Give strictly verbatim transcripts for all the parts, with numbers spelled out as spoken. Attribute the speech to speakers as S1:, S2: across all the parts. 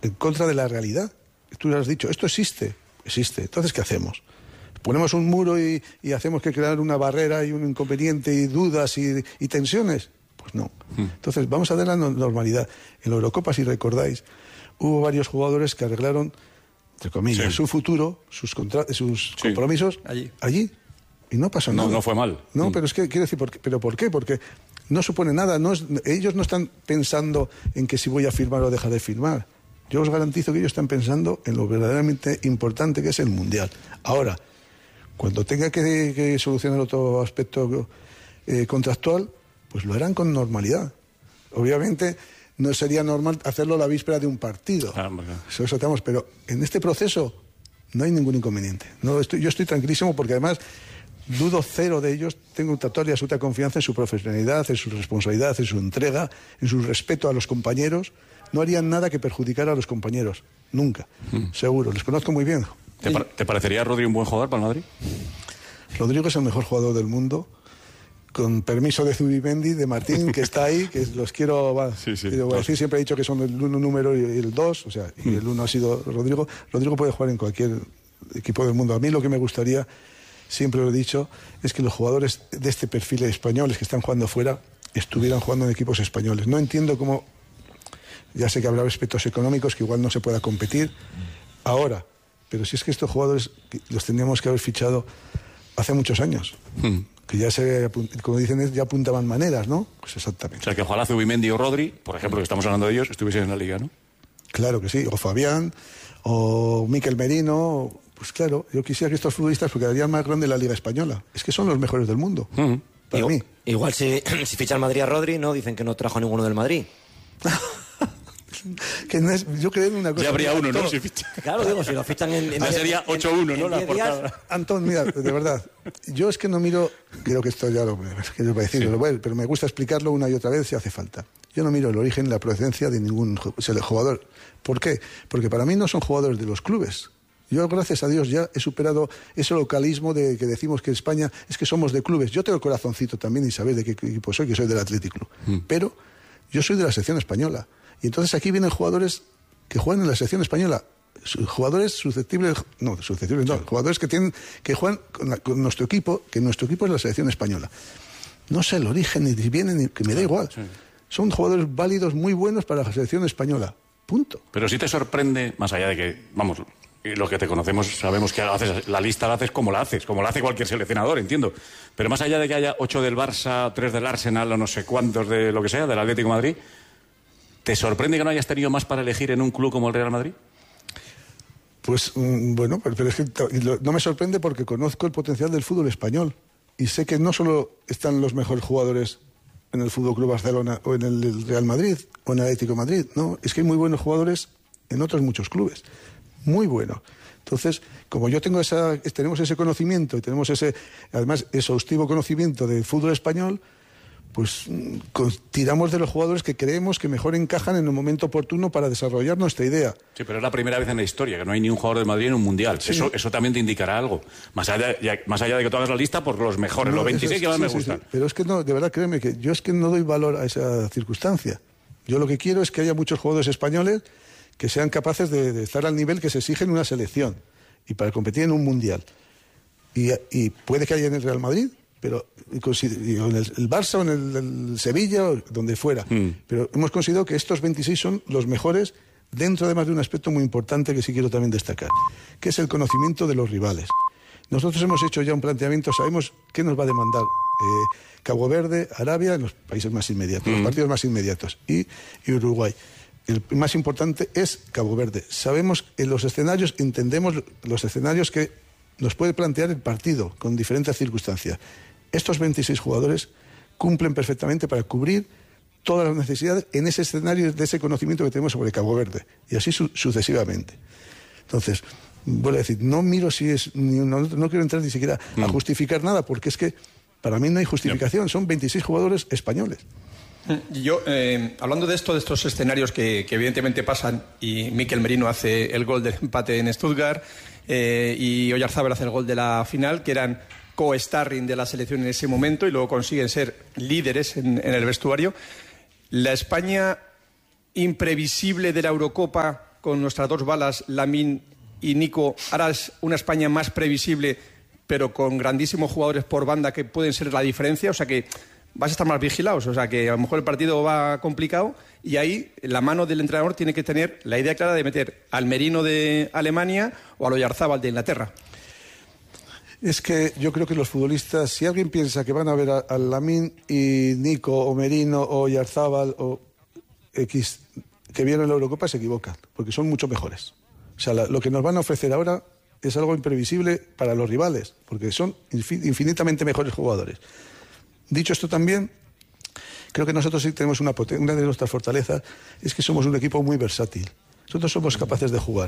S1: en contra de la realidad. Tú le has dicho, esto existe, existe. Entonces, ¿qué hacemos? ¿Ponemos un muro y, y hacemos que crear una barrera y un inconveniente y dudas y, y tensiones? Pues no. Entonces, vamos a dar la normalidad. En la Eurocopa, si recordáis, hubo varios jugadores que arreglaron, entre comillas, sí. su futuro, sus, contra sus sí. compromisos allí. allí. Y no pasó nada.
S2: No, no fue mal.
S1: No, mm. pero es que quiero decir, ¿por qué? ¿Pero por qué? Porque no supone nada. No es, ellos no están pensando en que si voy a firmar o dejar de firmar. Yo os garantizo que ellos están pensando en lo verdaderamente importante que es el Mundial. Ahora, cuando tenga que, que solucionar otro aspecto eh, contractual, pues lo harán con normalidad. Obviamente no sería normal hacerlo la víspera de un partido. Ah, eso, eso tenemos, pero en este proceso no hay ningún inconveniente. No, estoy, yo estoy tranquilísimo porque además dudo cero de ellos, tengo total y absoluta confianza en su profesionalidad, en su responsabilidad, en su entrega, en su respeto a los compañeros. No harían nada que perjudicara a los compañeros, nunca, mm. seguro, les conozco muy bien.
S2: ¿Te, par ¿Te parecería Rodri un buen jugador para el Madrid?
S1: Rodrigo es el mejor jugador del mundo, con permiso de Zubimendi, de Martín, que está ahí, que los quiero, va, sí, sí, quiero decir, siempre he dicho que son el uno número y el dos, o sea, y mm. el uno ha sido Rodrigo. Rodrigo puede jugar en cualquier equipo del mundo. A mí lo que me gustaría, siempre lo he dicho, es que los jugadores de este perfil españoles que están jugando fuera estuvieran jugando en equipos españoles. No entiendo cómo, ya sé que habrá aspectos económicos que igual no se pueda competir ahora, pero si es que estos jugadores los tendríamos que haber fichado hace muchos años. Mm. Que ya se, como dicen, ya apuntaban maneras, ¿no? Pues exactamente.
S2: O sea, que ojalá Zubimendi o Rodri, por ejemplo, que estamos hablando de ellos, estuviesen en la Liga, ¿no?
S1: Claro que sí, o Fabián, o Mikel Merino, pues claro, yo quisiera que estos futbolistas, porque harían más grande la Liga Española, es que son los mejores del mundo, uh-huh. para
S3: igual,
S1: mí.
S3: Igual si, si fichan Madrid a Rodri, ¿no? Dicen que no trajo a ninguno del Madrid.
S1: Que no es, yo creo en una cosa.
S2: Ya habría uno, ¿no? Si ficha.
S3: Claro, digo, si lo fichan en. en
S2: ya sería ocho uno, ¿no? La portada.
S1: Antón, mira, de verdad, yo es que no miro, creo que esto ya lo, que yo voy a decir, sí. lo voy, pero me gusta explicarlo una y otra vez si hace falta. Yo no miro el origen y la procedencia de ningún jugador. ¿Por qué? Porque para mí no son jugadores de los clubes. Yo, gracias a Dios, ya he superado ese localismo de que decimos que España es que somos de clubes. Yo tengo el corazoncito también y sabéis de qué equipo soy, que soy del Athletic Club. Mm. Pero yo soy de la sección española. Y entonces aquí vienen jugadores que juegan en la selección española, jugadores susceptibles, no, susceptibles no, sí. jugadores que tienen que juegan con, la, con nuestro equipo, que nuestro equipo es la selección española. No sé el origen, ni si vienen, ni que me da igual. Sí. Son jugadores válidos, muy buenos para la selección española. Punto.
S2: Pero si te sorprende, más allá de que, vamos, los que te conocemos sabemos que haces, la lista la haces como la haces, como la hace cualquier seleccionador, entiendo. Pero más allá de que haya ocho del Barça, tres del Arsenal o no sé cuántos de lo que sea, del Atlético de Madrid, ¿te sorprende que no hayas tenido más para elegir en un club como el Real Madrid?
S1: Pues bueno, pero es que no me sorprende porque conozco el potencial del fútbol español y sé que no solo están los mejores jugadores en el Fútbol Club Barcelona o en el Real Madrid o en el Atlético de Madrid, no, es que hay muy buenos jugadores en otros muchos clubes, muy buenos. Entonces, como yo tengo esa, tenemos ese conocimiento y tenemos ese, además, exhaustivo conocimiento del fútbol español, pues tiramos de los jugadores que creemos que mejor encajan en el momento oportuno para desarrollar nuestra idea.
S2: Sí, pero es la primera vez en la historia que no hay ni un jugador de Madrid en un Mundial. Sí. Eso, eso también te indicará algo. Más allá, ya, más allá de que tú hagas la lista por los mejores, no, los veintiséis es, que más sí, me sí, gustan. Sí.
S1: Pero es que no, de verdad, créeme que yo es que no doy valor a esa circunstancia. Yo lo que quiero es que haya muchos jugadores españoles que sean capaces de, de estar al nivel que se exige en una selección y para competir en un Mundial. Y, y puede que haya en el Real Madrid, pero en el, el Barça o en el, el Sevilla o donde fuera, mm. pero hemos considerado que estos veintiséis son los mejores dentro además de un aspecto muy importante que sí quiero también destacar, que es el conocimiento de los rivales. Nosotros hemos hecho ya un planteamiento, sabemos qué nos va a demandar eh, Cabo Verde, Arabia, en los países más inmediatos, mm. los partidos más inmediatos, y, y Uruguay. El más importante es Cabo Verde. Sabemos en los escenarios, entendemos los escenarios que nos puede plantear el partido con diferentes circunstancias. Estos veintiséis jugadores cumplen perfectamente para cubrir todas las necesidades en ese escenario de ese conocimiento que tenemos sobre Cabo Verde, y así su sucesivamente. Entonces, vuelvo a decir, no miro si es, no, no quiero entrar ni siquiera a justificar nada, porque es que para mí no hay justificación, son veintiséis jugadores españoles.
S4: Yo, eh, hablando de esto, de estos escenarios que, que evidentemente pasan, y Mikel Merino hace el gol del empate en Stuttgart, eh, y Oyarzábal hace el gol de la final, que eran co-starring de la selección en ese momento y luego consiguen ser líderes en, en el vestuario. La España imprevisible de la Eurocopa con nuestras dos balas, Lamine y Nico, harás una España más previsible, pero con grandísimos jugadores por banda que pueden ser la diferencia? O sea que vas a estar más vigilados, o sea que a lo mejor el partido va complicado y ahí la mano del entrenador tiene que tener la idea clara de meter al Merino de Alemania o al Oyarzábal de Inglaterra.
S1: Es que yo creo que los futbolistas, si alguien piensa que van a ver a, a Lamine y Nico o Merino o Oyarzábal o X que vieron en la Eurocopa, se equivocan, porque son mucho mejores. O sea, la, lo que nos van a ofrecer ahora es algo imprevisible para los rivales, porque son infinitamente mejores jugadores. Dicho esto también, creo que nosotros sí tenemos una poten- una de nuestras fortalezas es que somos un equipo muy versátil. Nosotros somos capaces de jugar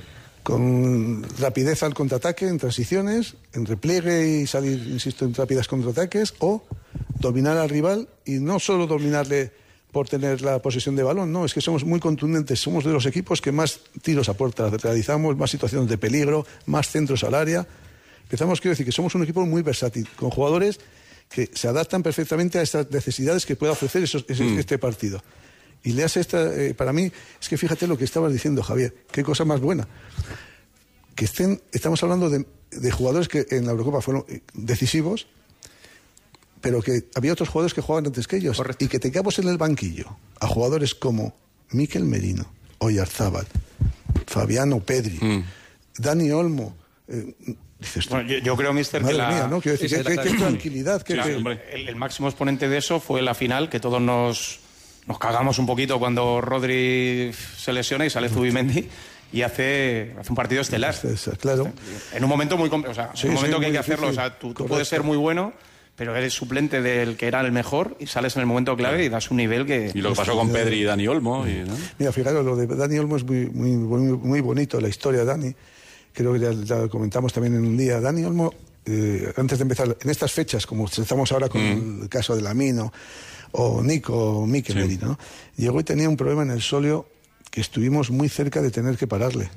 S1: con rapidez al contraataque, en transiciones, en repliegue y salir, insisto, en rápidas contraataques, o dominar al rival y no solo dominarle por tener la posesión de balón, no, es que somos muy contundentes, somos de los equipos que más tiros a puerta realizamos, más situaciones de peligro, más centros al área. Empezamos, quiero decir, que somos un equipo muy versátil, con jugadores que se adaptan perfectamente a estas necesidades que pueda ofrecer esos, ese, mm. este partido. Y le hace esta, eh, para mí, es que fíjate lo que estabas diciendo, Javier, qué cosa más buena. Que estén, estamos hablando de, de jugadores que en la Eurocopa fueron decisivos, pero que había otros jugadores que jugaban antes que ellos. Correcto. Y que tengamos en el banquillo a jugadores como Mikel Merino, Oyarzábal, Fabiano Pedri, mm. Dani Olmo. Eh, Dices tú,
S5: bueno, yo, yo creo, mister,
S1: madre
S5: que la...
S1: mía, ¿no? Quiero decir, que, que, que tranquilidad. Que,
S5: claro,
S1: que...
S5: El, el máximo exponente de eso fue la final, que todos nos, nos cagamos un poquito cuando Rodri se lesiona y sale Zubimendi y hace, hace un partido estelar.
S1: Claro.
S5: En un momento muy... O sea,
S1: sí,
S5: en un momento
S1: sí,
S5: que hay que
S1: difícil.
S5: hacerlo. O sea, tú, tú puedes ser muy bueno, pero eres suplente del que era el mejor y sales en el momento clave y das un nivel que...
S2: Y lo que pasó con Pedri y Dani Olmo. Y, ¿no?
S1: Mira, fijaros, lo de Dani Olmo es muy, muy, muy, muy bonito, la historia de Dani. Creo que ya, ya lo comentamos también en un día. Dani Olmo, eh, antes de empezar, en estas fechas, como estamos ahora con mm. el caso de Lamine o Nico o Mikel sí. Merino, ¿no? Llegó y tenía un problema en el sóleo que estuvimos muy cerca de tener que pararle.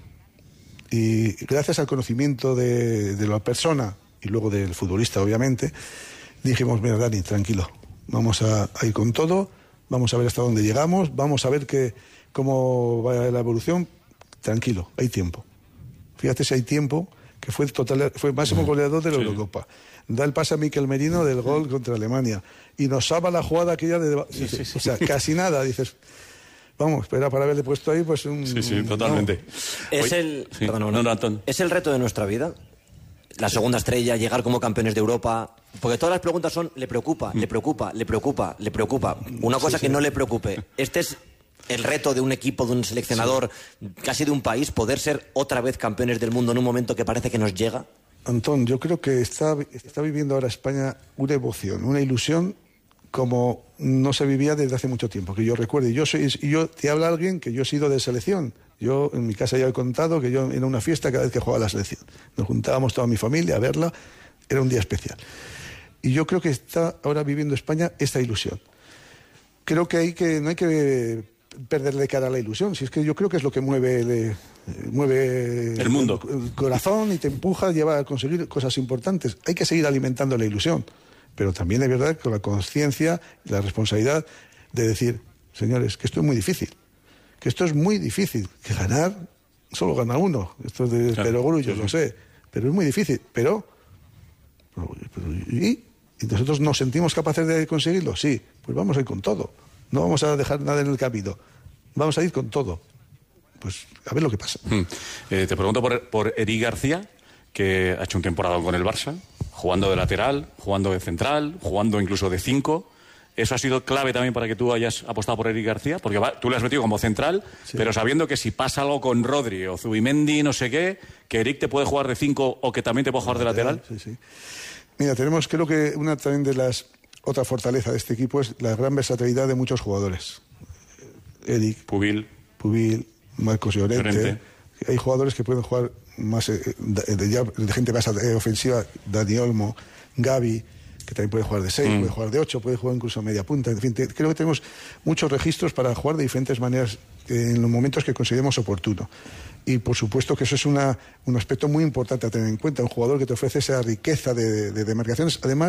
S1: Y gracias al conocimiento de, de la persona y luego del futbolista, obviamente, dijimos, mira, Dani, tranquilo, vamos a, a ir con todo, vamos a ver hasta dónde llegamos, vamos a ver que, cómo va la evolución, tranquilo, hay tiempo. Fíjate si hay tiempo, que fue total, fue máximo goleador de la sí. Eurocopa. Da el pase a Mikel Merino del gol contra Alemania. Y nos salva la jugada aquella de... Sí, sí, sí. O sea, casi nada. Dices, vamos, espera para haberle puesto ahí, pues un...
S2: Sí, sí, totalmente.
S3: No. Es, Hoy, el,
S2: sí.
S3: perdón, no, no, es el reto de nuestra vida. La segunda estrella, llegar como campeones de Europa. Porque todas las preguntas son, ¿le preocupa? ¿Le preocupa? ¿Le preocupa? ¿Le preocupa? Una cosa sí, que sí. no le preocupe. Este es... el reto de un equipo, de un seleccionador, sí. casi de un país, poder ser otra vez campeones del mundo en un momento que parece que nos llega.
S1: Antón, yo creo que está, está viviendo ahora España una emoción, una ilusión como no se vivía desde hace mucho tiempo, que yo recuerde. Yo soy, yo te habla alguien que yo he sido de selección. Yo en mi casa ya he contado que yo era una fiesta cada vez que jugaba la selección. Nos juntábamos toda mi familia a verla, era un día especial. Y yo creo que está ahora viviendo España esta ilusión. Creo que hay que no hay que perderle cara a la ilusión, si es que yo creo que es lo que mueve le, mueve
S2: el mundo,
S1: el, el corazón y te empuja, lleva a conseguir cosas importantes. Hay que seguir alimentando la ilusión, pero también es verdad con la conciencia y la responsabilidad de decir, señores, que esto es muy difícil, que esto es muy difícil, que ganar solo gana uno, esto es de claro, perogrullo, sí, lo sé, pero es muy difícil, pero, pero, pero ¿y? ¿Y nosotros nos sentimos capaces de conseguirlo? Sí, pues vamos a ir con todo. No vamos a dejar nada en el camino. Vamos a ir con todo. Pues a ver lo que pasa.
S2: Hmm. Eh, te pregunto por, por Eric García, que ha hecho un temporada con el Barça, jugando de lateral, jugando de central, jugando incluso de cinco. ¿Eso ha sido clave también para que tú hayas apostado por Eric García? Porque va, tú le has metido como central, sí. pero sabiendo que si pasa algo con Rodri o Zubimendi, no sé qué, que Eric te puede jugar de cinco o que también te puede jugar de lateral.
S1: Sí, sí. Mira, tenemos, creo que una también de las... Otra fortaleza de este equipo es la gran versatilidad de muchos jugadores. Eric,
S2: Pubil,
S1: Pubil Marcos Llorente. Llorente. Hay jugadores que pueden jugar más eh, de, de, de gente más ofensiva, Dani Olmo, Gavi, que también puede jugar de seis, mm. puede jugar de ocho, puede jugar incluso a media punta. En fin, te, creo que tenemos muchos registros para jugar de diferentes maneras en los momentos que consideremos oportuno. Y por supuesto que eso es una, un aspecto muy importante a tener en cuenta. Un jugador que te ofrece esa riqueza de, de, de marcaciones, además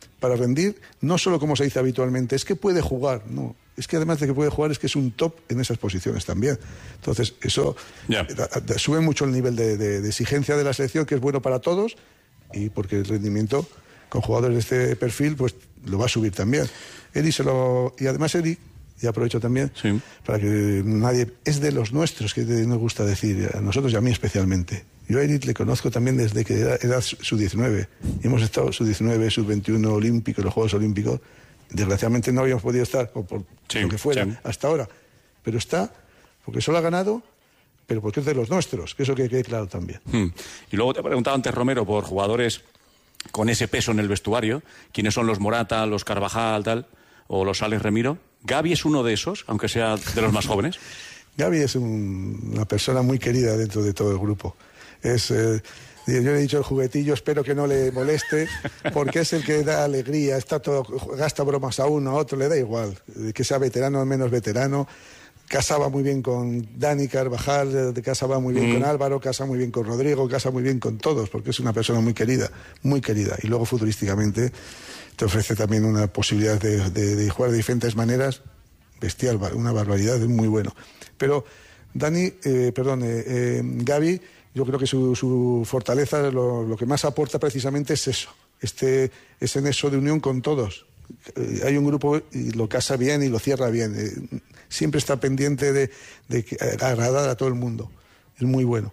S1: para rendir, no solo como se dice habitualmente, es que puede jugar, no. Es que además de que puede jugar, es que es un top en esas posiciones también. Entonces, eso yeah. da, da, sube mucho el nivel de, de, de exigencia de la selección, que es bueno para todos, y porque el rendimiento con jugadores de este perfil, pues lo va a subir también. Eri se lo... Y además Eri, y aprovecho también, sí. para que nadie... Es de los nuestros, que nos gusta decir, a nosotros y a mí especialmente. Yo a Eri le conozco también desde que era, era sub diecinueve. Y hemos estado sub diecinueve, sub veintiuno olímpico, los Juegos Olímpicos. Desgraciadamente no habíamos podido estar, o por sí, lo que fuera, sí. hasta ahora. Pero está, porque solo ha ganado, pero porque es de los nuestros, que eso que quede claro también.
S2: Hmm. Y luego te he preguntado antes, Romero, por jugadores con ese peso en el vestuario. ¿Quiénes son los Morata, los Carvajal, tal, o los Alex Remiro? ¿Gavi es uno de esos, aunque sea de los más jóvenes?
S1: Gavi es un, una persona muy querida dentro de todo el grupo. Es... Eh, Yo le he dicho el juguetillo, espero que no le moleste, porque es el que da alegría, está todo, gasta bromas a uno, a otro, le da igual, que sea veterano o menos veterano. Casaba muy bien con Dani Carvajal, casaba muy bien mm. con Álvaro, casa muy bien con Rodrigo, casa muy bien con todos, porque es una persona muy querida, muy querida. Y luego futurísticamente te ofrece también una posibilidad de, de, de jugar de diferentes maneras, bestial, una barbaridad, es muy bueno. Pero Dani, eh, perdón, eh, eh, Gavi... Yo creo que su, su fortaleza, lo, lo que más aporta precisamente es eso, este, ese nexo de unión con todos. Eh, hay un grupo y lo casa bien y lo cierra bien. Eh, siempre está pendiente de, de que, agradar a todo el mundo. Es muy bueno.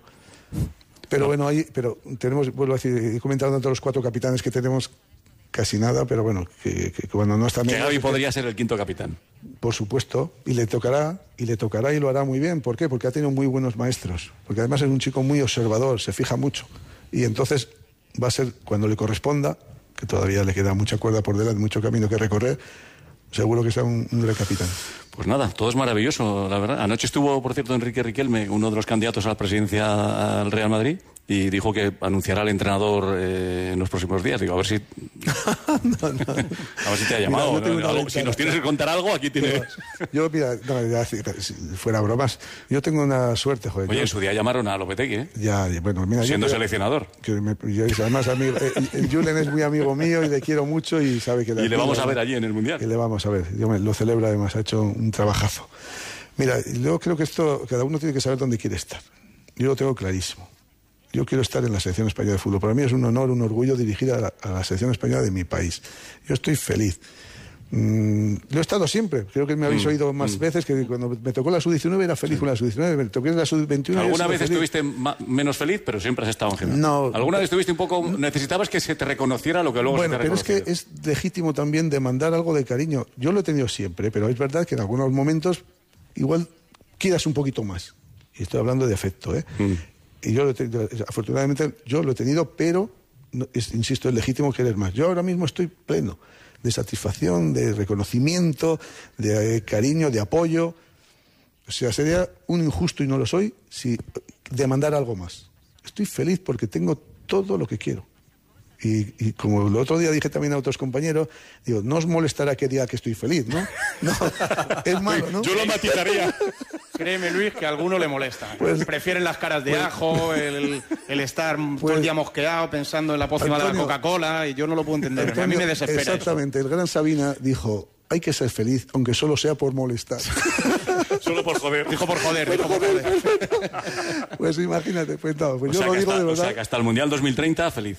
S1: Pero bueno, ahí, pero tenemos, vuelvo a decir, he comentado entre los cuatro capitanes que tenemos casi nada, pero bueno, que, que cuando no está...
S2: Que Gavi podría que, ser el quinto capitán.
S1: Por supuesto, y le tocará, y le tocará y lo hará muy bien. ¿Por qué? Porque ha tenido muy buenos maestros, porque además es un chico muy observador, se fija mucho, y entonces va a ser, cuando le corresponda, que todavía le queda mucha cuerda por delante, mucho camino que recorrer, seguro que sea un, un gran capitán.
S2: Pues nada, todo es maravilloso, la verdad. Anoche estuvo, por cierto, Enrique Riquelme, uno de los candidatos a la presidencia al Real Madrid, y dijo que anunciará al entrenador eh, en los próximos días. Digo, a ver si... no, no. A ver si te ha llamado. Mira, no no, algo, si nos tienes que contar algo, aquí tienes...
S1: Yo, mira, no, ya, si fuera bromas, yo tengo una suerte, joder.
S2: Oye,
S1: yo...
S2: en su día llamaron a Lopetegui, ¿eh?
S1: Ya, bueno, mira...
S2: Siendo
S1: yo,
S2: seleccionador.
S1: Que me, yo, además, amigo, el, el Julen es muy amigo mío y le quiero mucho y sabe que...
S2: Le y le vamos a ver allí en el Mundial.
S1: Que le vamos a ver. Yo me, lo celebro, además, ha hecho un trabajazo. Mira, yo creo que esto, cada uno tiene que saber dónde quiere estar. Yo lo tengo clarísimo. Yo quiero estar en la selección española de fútbol. Para mí es un honor, un orgullo dirigir a la, a la selección española de mi país. Yo estoy feliz. Mm, lo he estado siempre. Creo que me habéis mm, oído más mm. veces que cuando me tocó la sub diecinueve era feliz sí. con la sub diecinueve, me tocó la sub veintiuno.
S2: ¿Alguna vez feliz. estuviste menos feliz, pero siempre has estado en general?
S1: No.
S2: ¿Alguna vez estuviste un poco... necesitabas que se te reconociera lo que luego
S1: bueno,
S2: se te reconociera?
S1: Pero es que es legítimo también demandar algo de cariño. Yo lo he tenido siempre, pero es verdad que en algunos momentos igual quieras un poquito más. Y estoy hablando de afecto, ¿eh? Mm. Y yo, lo he tenido, afortunadamente, yo lo he tenido, pero, es, insisto, es legítimo querer más. Yo ahora mismo estoy pleno de satisfacción, de reconocimiento, de eh, cariño, de apoyo. O sea, sería un injusto, y no lo soy, si demandar algo más. Estoy feliz porque tengo todo lo que quiero. Y, y como el otro día dije también a otros compañeros, digo, no os molestará que diga que estoy feliz, ¿no? No, es malo, ¿no?
S5: Yo lo matizaría. Créeme, Luis, que a alguno le molesta. Pues, prefieren las caras de pues, ajo, el, el estar pues, todo el día mosqueado pensando en la pócima Antonio, de la Coca-Cola, y yo no lo puedo entender. Antonio, a mí me desespera
S1: exactamente,
S5: eso.
S1: El gran Sabina dijo, hay que ser feliz, aunque solo sea por molestar.
S2: Solo por joder.
S5: Dijo por joder, dijo por joder.
S1: Pues imagínate, pues, no, pues
S2: o
S1: yo
S2: sea
S1: lo digo
S2: hasta,
S1: de verdad.
S2: O sea, que hasta el Mundial dos mil treinta, feliz.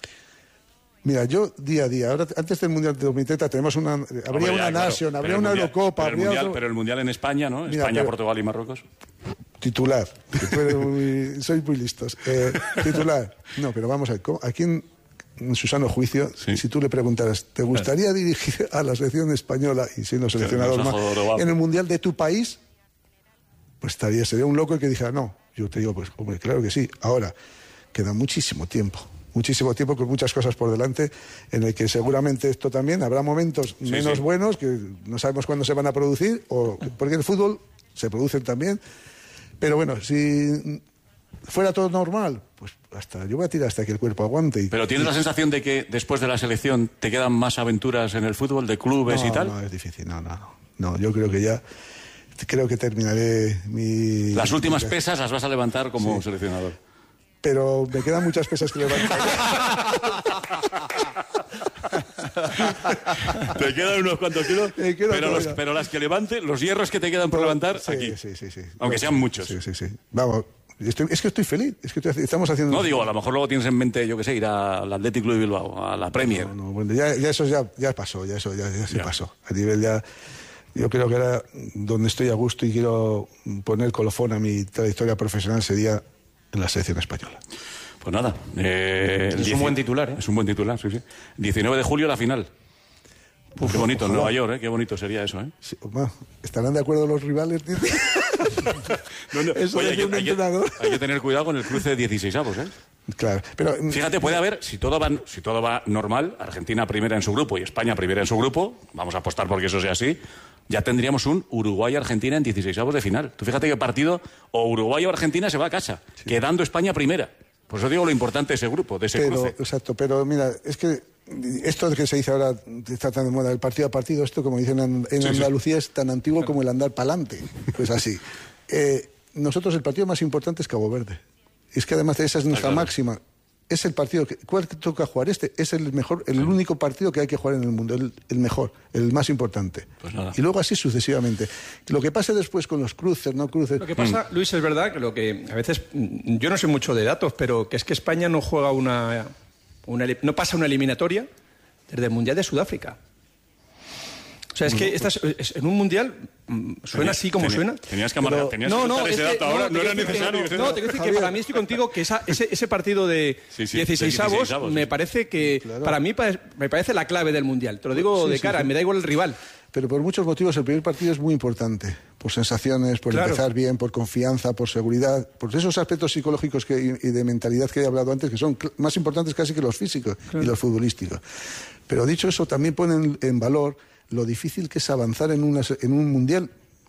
S1: Mira, yo día a día, ahora antes del Mundial de dos mil treinta tenemos una, habría Hombre, ya, una claro, Nation, habría una mundial, Eurocopa.
S2: Pero el, mundial, otro... pero el Mundial en España, ¿no? Mira, España, pero... Portugal y Marruecos.
S1: Titular, muy, sois muy listos. Eh, titular, no, pero vamos a ver, aquí en, en su sano juicio, sí. si tú le preguntaras, ¿te gustaría sí. dirigir a la selección española, y siendo seleccionador sí, más, en el Mundial de tu país? Pues estaría, sería un loco el que dijera, no. Yo te digo, pues, hombre, claro que sí. Ahora, queda muchísimo tiempo. Muchísimo tiempo con muchas cosas por delante, en el que seguramente esto también habrá momentos sí, menos sí. buenos que no sabemos cuándo se van a producir, o porque en el fútbol se producen también. Pero bueno, si fuera todo normal, pues hasta yo voy a tirar hasta que el cuerpo aguante. Y,
S2: Pero ¿tienes
S1: y...
S2: la sensación de que después de la selección te quedan más aventuras en el fútbol, de clubes
S1: no,
S2: y tal?
S1: No, es difícil, no, no, no. Yo creo que ya, creo que terminaré mi...
S2: Las últimas pesas las vas a levantar como sí. seleccionador.
S1: Pero me quedan muchas pesas que levantar.
S2: Te quedan unos cuantos kilos, pero, los, pero las que levante, los hierros que te quedan por levantar,
S1: sí,
S2: aquí.
S1: Sí, sí, sí.
S2: Aunque sean muchos.
S1: Sí, sí, sí. Vamos, estoy, es que estoy feliz. Es que estoy, estamos haciendo...
S2: No, digo, a lo mejor luego tienes en mente, yo qué sé, ir al Athletic Club de Bilbao, a la Premier.
S1: No, no, bueno, ya, ya eso ya, ya pasó, ya eso ya, ya se ya. pasó. A nivel ya... Yo creo que ahora donde estoy a gusto y quiero poner colofón a mi trayectoria profesional sería en la selección española.
S2: Pues nada. Eh,
S5: es dieci... un buen titular, ¿eh?
S2: Es un buen titular, sí, sí. diecinueve de julio la final. Uf, qué bonito, en Nueva York, ¿eh? Qué bonito sería eso, ¿eh?
S1: Sí, bueno, ¿estarán de acuerdo los rivales?
S2: no, no.
S1: Eso
S2: Oye, hay, que,
S1: un
S2: hay, que, hay que tener cuidado con el cruce de dieciseisavos, ¿eh?
S1: Claro, pero...
S2: Fíjate, puede haber, si todo va, si todo va normal, Argentina primera en su grupo y España primera en su grupo, vamos a apostar porque eso sea así, ya tendríamos un Uruguay-Argentina en dieciseisavos de final. Tú fíjate que partido, o Uruguay o Argentina se va a casa, sí. quedando España primera. Por eso digo lo importante de ese grupo, de ese
S1: pero,
S2: cruce.
S1: Exacto, pero mira, es que esto que se dice ahora, está tan de moda, el partido a partido, esto como dicen en, en sí, Andalucía, sí. es tan antiguo claro. como el andar pa'lante. Pues así. Eh, nosotros el partido más importante es Cabo Verde. Es que además esa es nuestra claro. máxima. Es el partido que... ¿Cuál toca jugar? Este es el mejor, el sí. único partido que hay que jugar en el mundo, el, el mejor, el más importante.
S2: Pues nada.
S1: Y luego así sucesivamente. Lo que pasa después con los cruces, no cruces...
S4: Lo que pasa, mm. Luis, es verdad que lo que a veces... Yo no sé mucho de datos, pero que es que España no juega una... una no pasa una eliminatoria desde el Mundial de Sudáfrica. O sea, es que estás, en un mundial suena así como
S2: tenía,
S4: suena.
S2: Tenías que amarrar, tenías no, no, que ese dato ahora, no, no era necesario.
S4: Que, no, no, te quiero decir que para mí estoy contigo que esa, ese, ese partido de sí, sí, dieciseisavos sí. me parece que, claro. para mí, me parece la clave del mundial. Te lo digo sí, de cara, sí, sí. me da igual el rival.
S1: Pero por muchos motivos el primer partido es muy importante. Por sensaciones, por claro. empezar bien, por confianza, por seguridad, por esos aspectos psicológicos que, y de mentalidad que he hablado antes, que son más importantes casi que los físicos claro. y los futbolísticos. Pero dicho eso, también ponen en valor lo difícil que es avanzar en, una, en un mundial.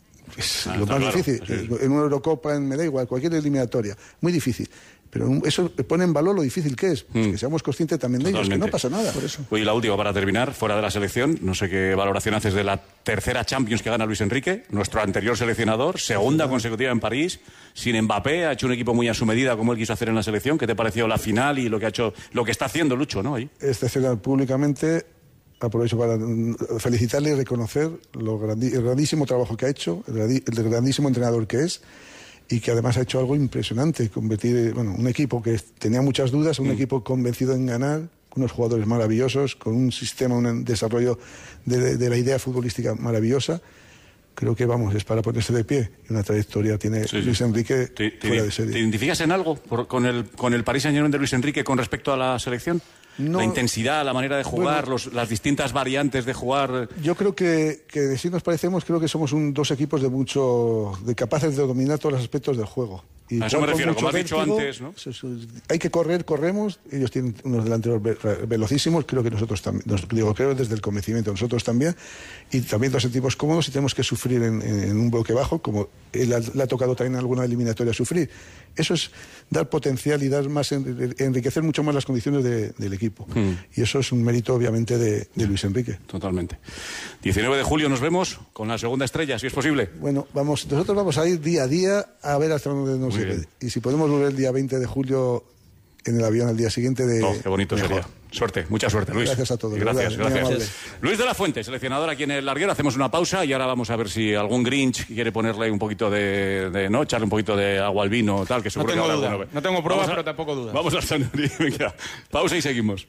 S1: Es ah, lo más claro, difícil. Sí. En una Eurocopa, en, me da igual, cualquier eliminatoria. Muy difícil. Pero eso pone en valor lo difícil que es. Mm. Que seamos conscientes también de Totalmente. ellos, que no pasa nada por eso.
S2: Oye, la última para terminar, fuera de la selección, no sé qué valoración haces de la tercera Champions que gana Luis Enrique, nuestro anterior seleccionador, segunda consecutiva en París, sin Mbappé, ha hecho un equipo muy a su medida como él quiso hacer en la selección. ¿Qué te pareció la final y lo que ha hecho, lo que está haciendo Lucho, ¿no? Ahí.
S1: Excepcional públicamente. Aprovecho para felicitarle y reconocer lo grandi el grandísimo trabajo que ha hecho, el, el grandísimo entrenador que es y que además ha hecho algo impresionante, convertir bueno, un equipo que tenía muchas dudas, un mm. equipo convencido en ganar, con unos jugadores maravillosos, con un sistema, un desarrollo de, de, de la idea futbolística maravillosa. Creo que, vamos, es para ponerse de pie. Y una trayectoria tiene sí, Luis sí. Enrique
S2: ¿Te, te,
S1: fuera de serie.
S2: ¿Te identificas en algo por, con el, con el Paris Saint-Germain de Luis Enrique con respecto a la selección? No, la intensidad, la manera de jugar, bueno, los, las distintas variantes de jugar.
S1: Yo creo que, que si nos parecemos, creo que somos un, dos equipos de mucho, de capaces de dominar todos los aspectos del juego.
S2: Y a eso me refiero, como has dicho vértigo, antes, ¿no?
S1: Hay que correr, corremos. Ellos tienen unos delanteros velocísimos, creo que nosotros también, nos, digo, creo desde el convencimiento, nosotros también. Y también nos sentimos cómodos y tenemos que sufrir en, en un bloque bajo, como él le ha tocado también en alguna eliminatoria sufrir. Eso es dar potencial y dar más, enriquecer mucho más las condiciones de, del equipo. Hmm. Y eso es un mérito, obviamente, de, de Luis Enrique.
S2: Totalmente. diecinueve de julio nos vemos con la segunda estrella, si es posible.
S1: Bueno, vamos, nosotros vamos a ir día a día a ver hasta dónde nos lleve. Y si podemos volver el día veinte de julio en el avión al día siguiente de...
S2: Oh, qué bonito mejor. Sería. Suerte, mucha suerte, Luis.
S1: Gracias a todos.
S2: Gracias, verdad, gracias. Luis de la Fuente, seleccionador aquí en el Larguero. Hacemos una pausa y ahora vamos a ver si algún Grinch quiere ponerle un poquito de... de no, echarle un poquito de agua al vino, tal, que seguro
S5: no tengo
S2: que
S5: duda.
S2: Alguna...
S5: No tengo pruebas,
S2: a...
S5: pero tampoco dudas.
S2: Vamos al Sanuri. Venga, pausa y seguimos.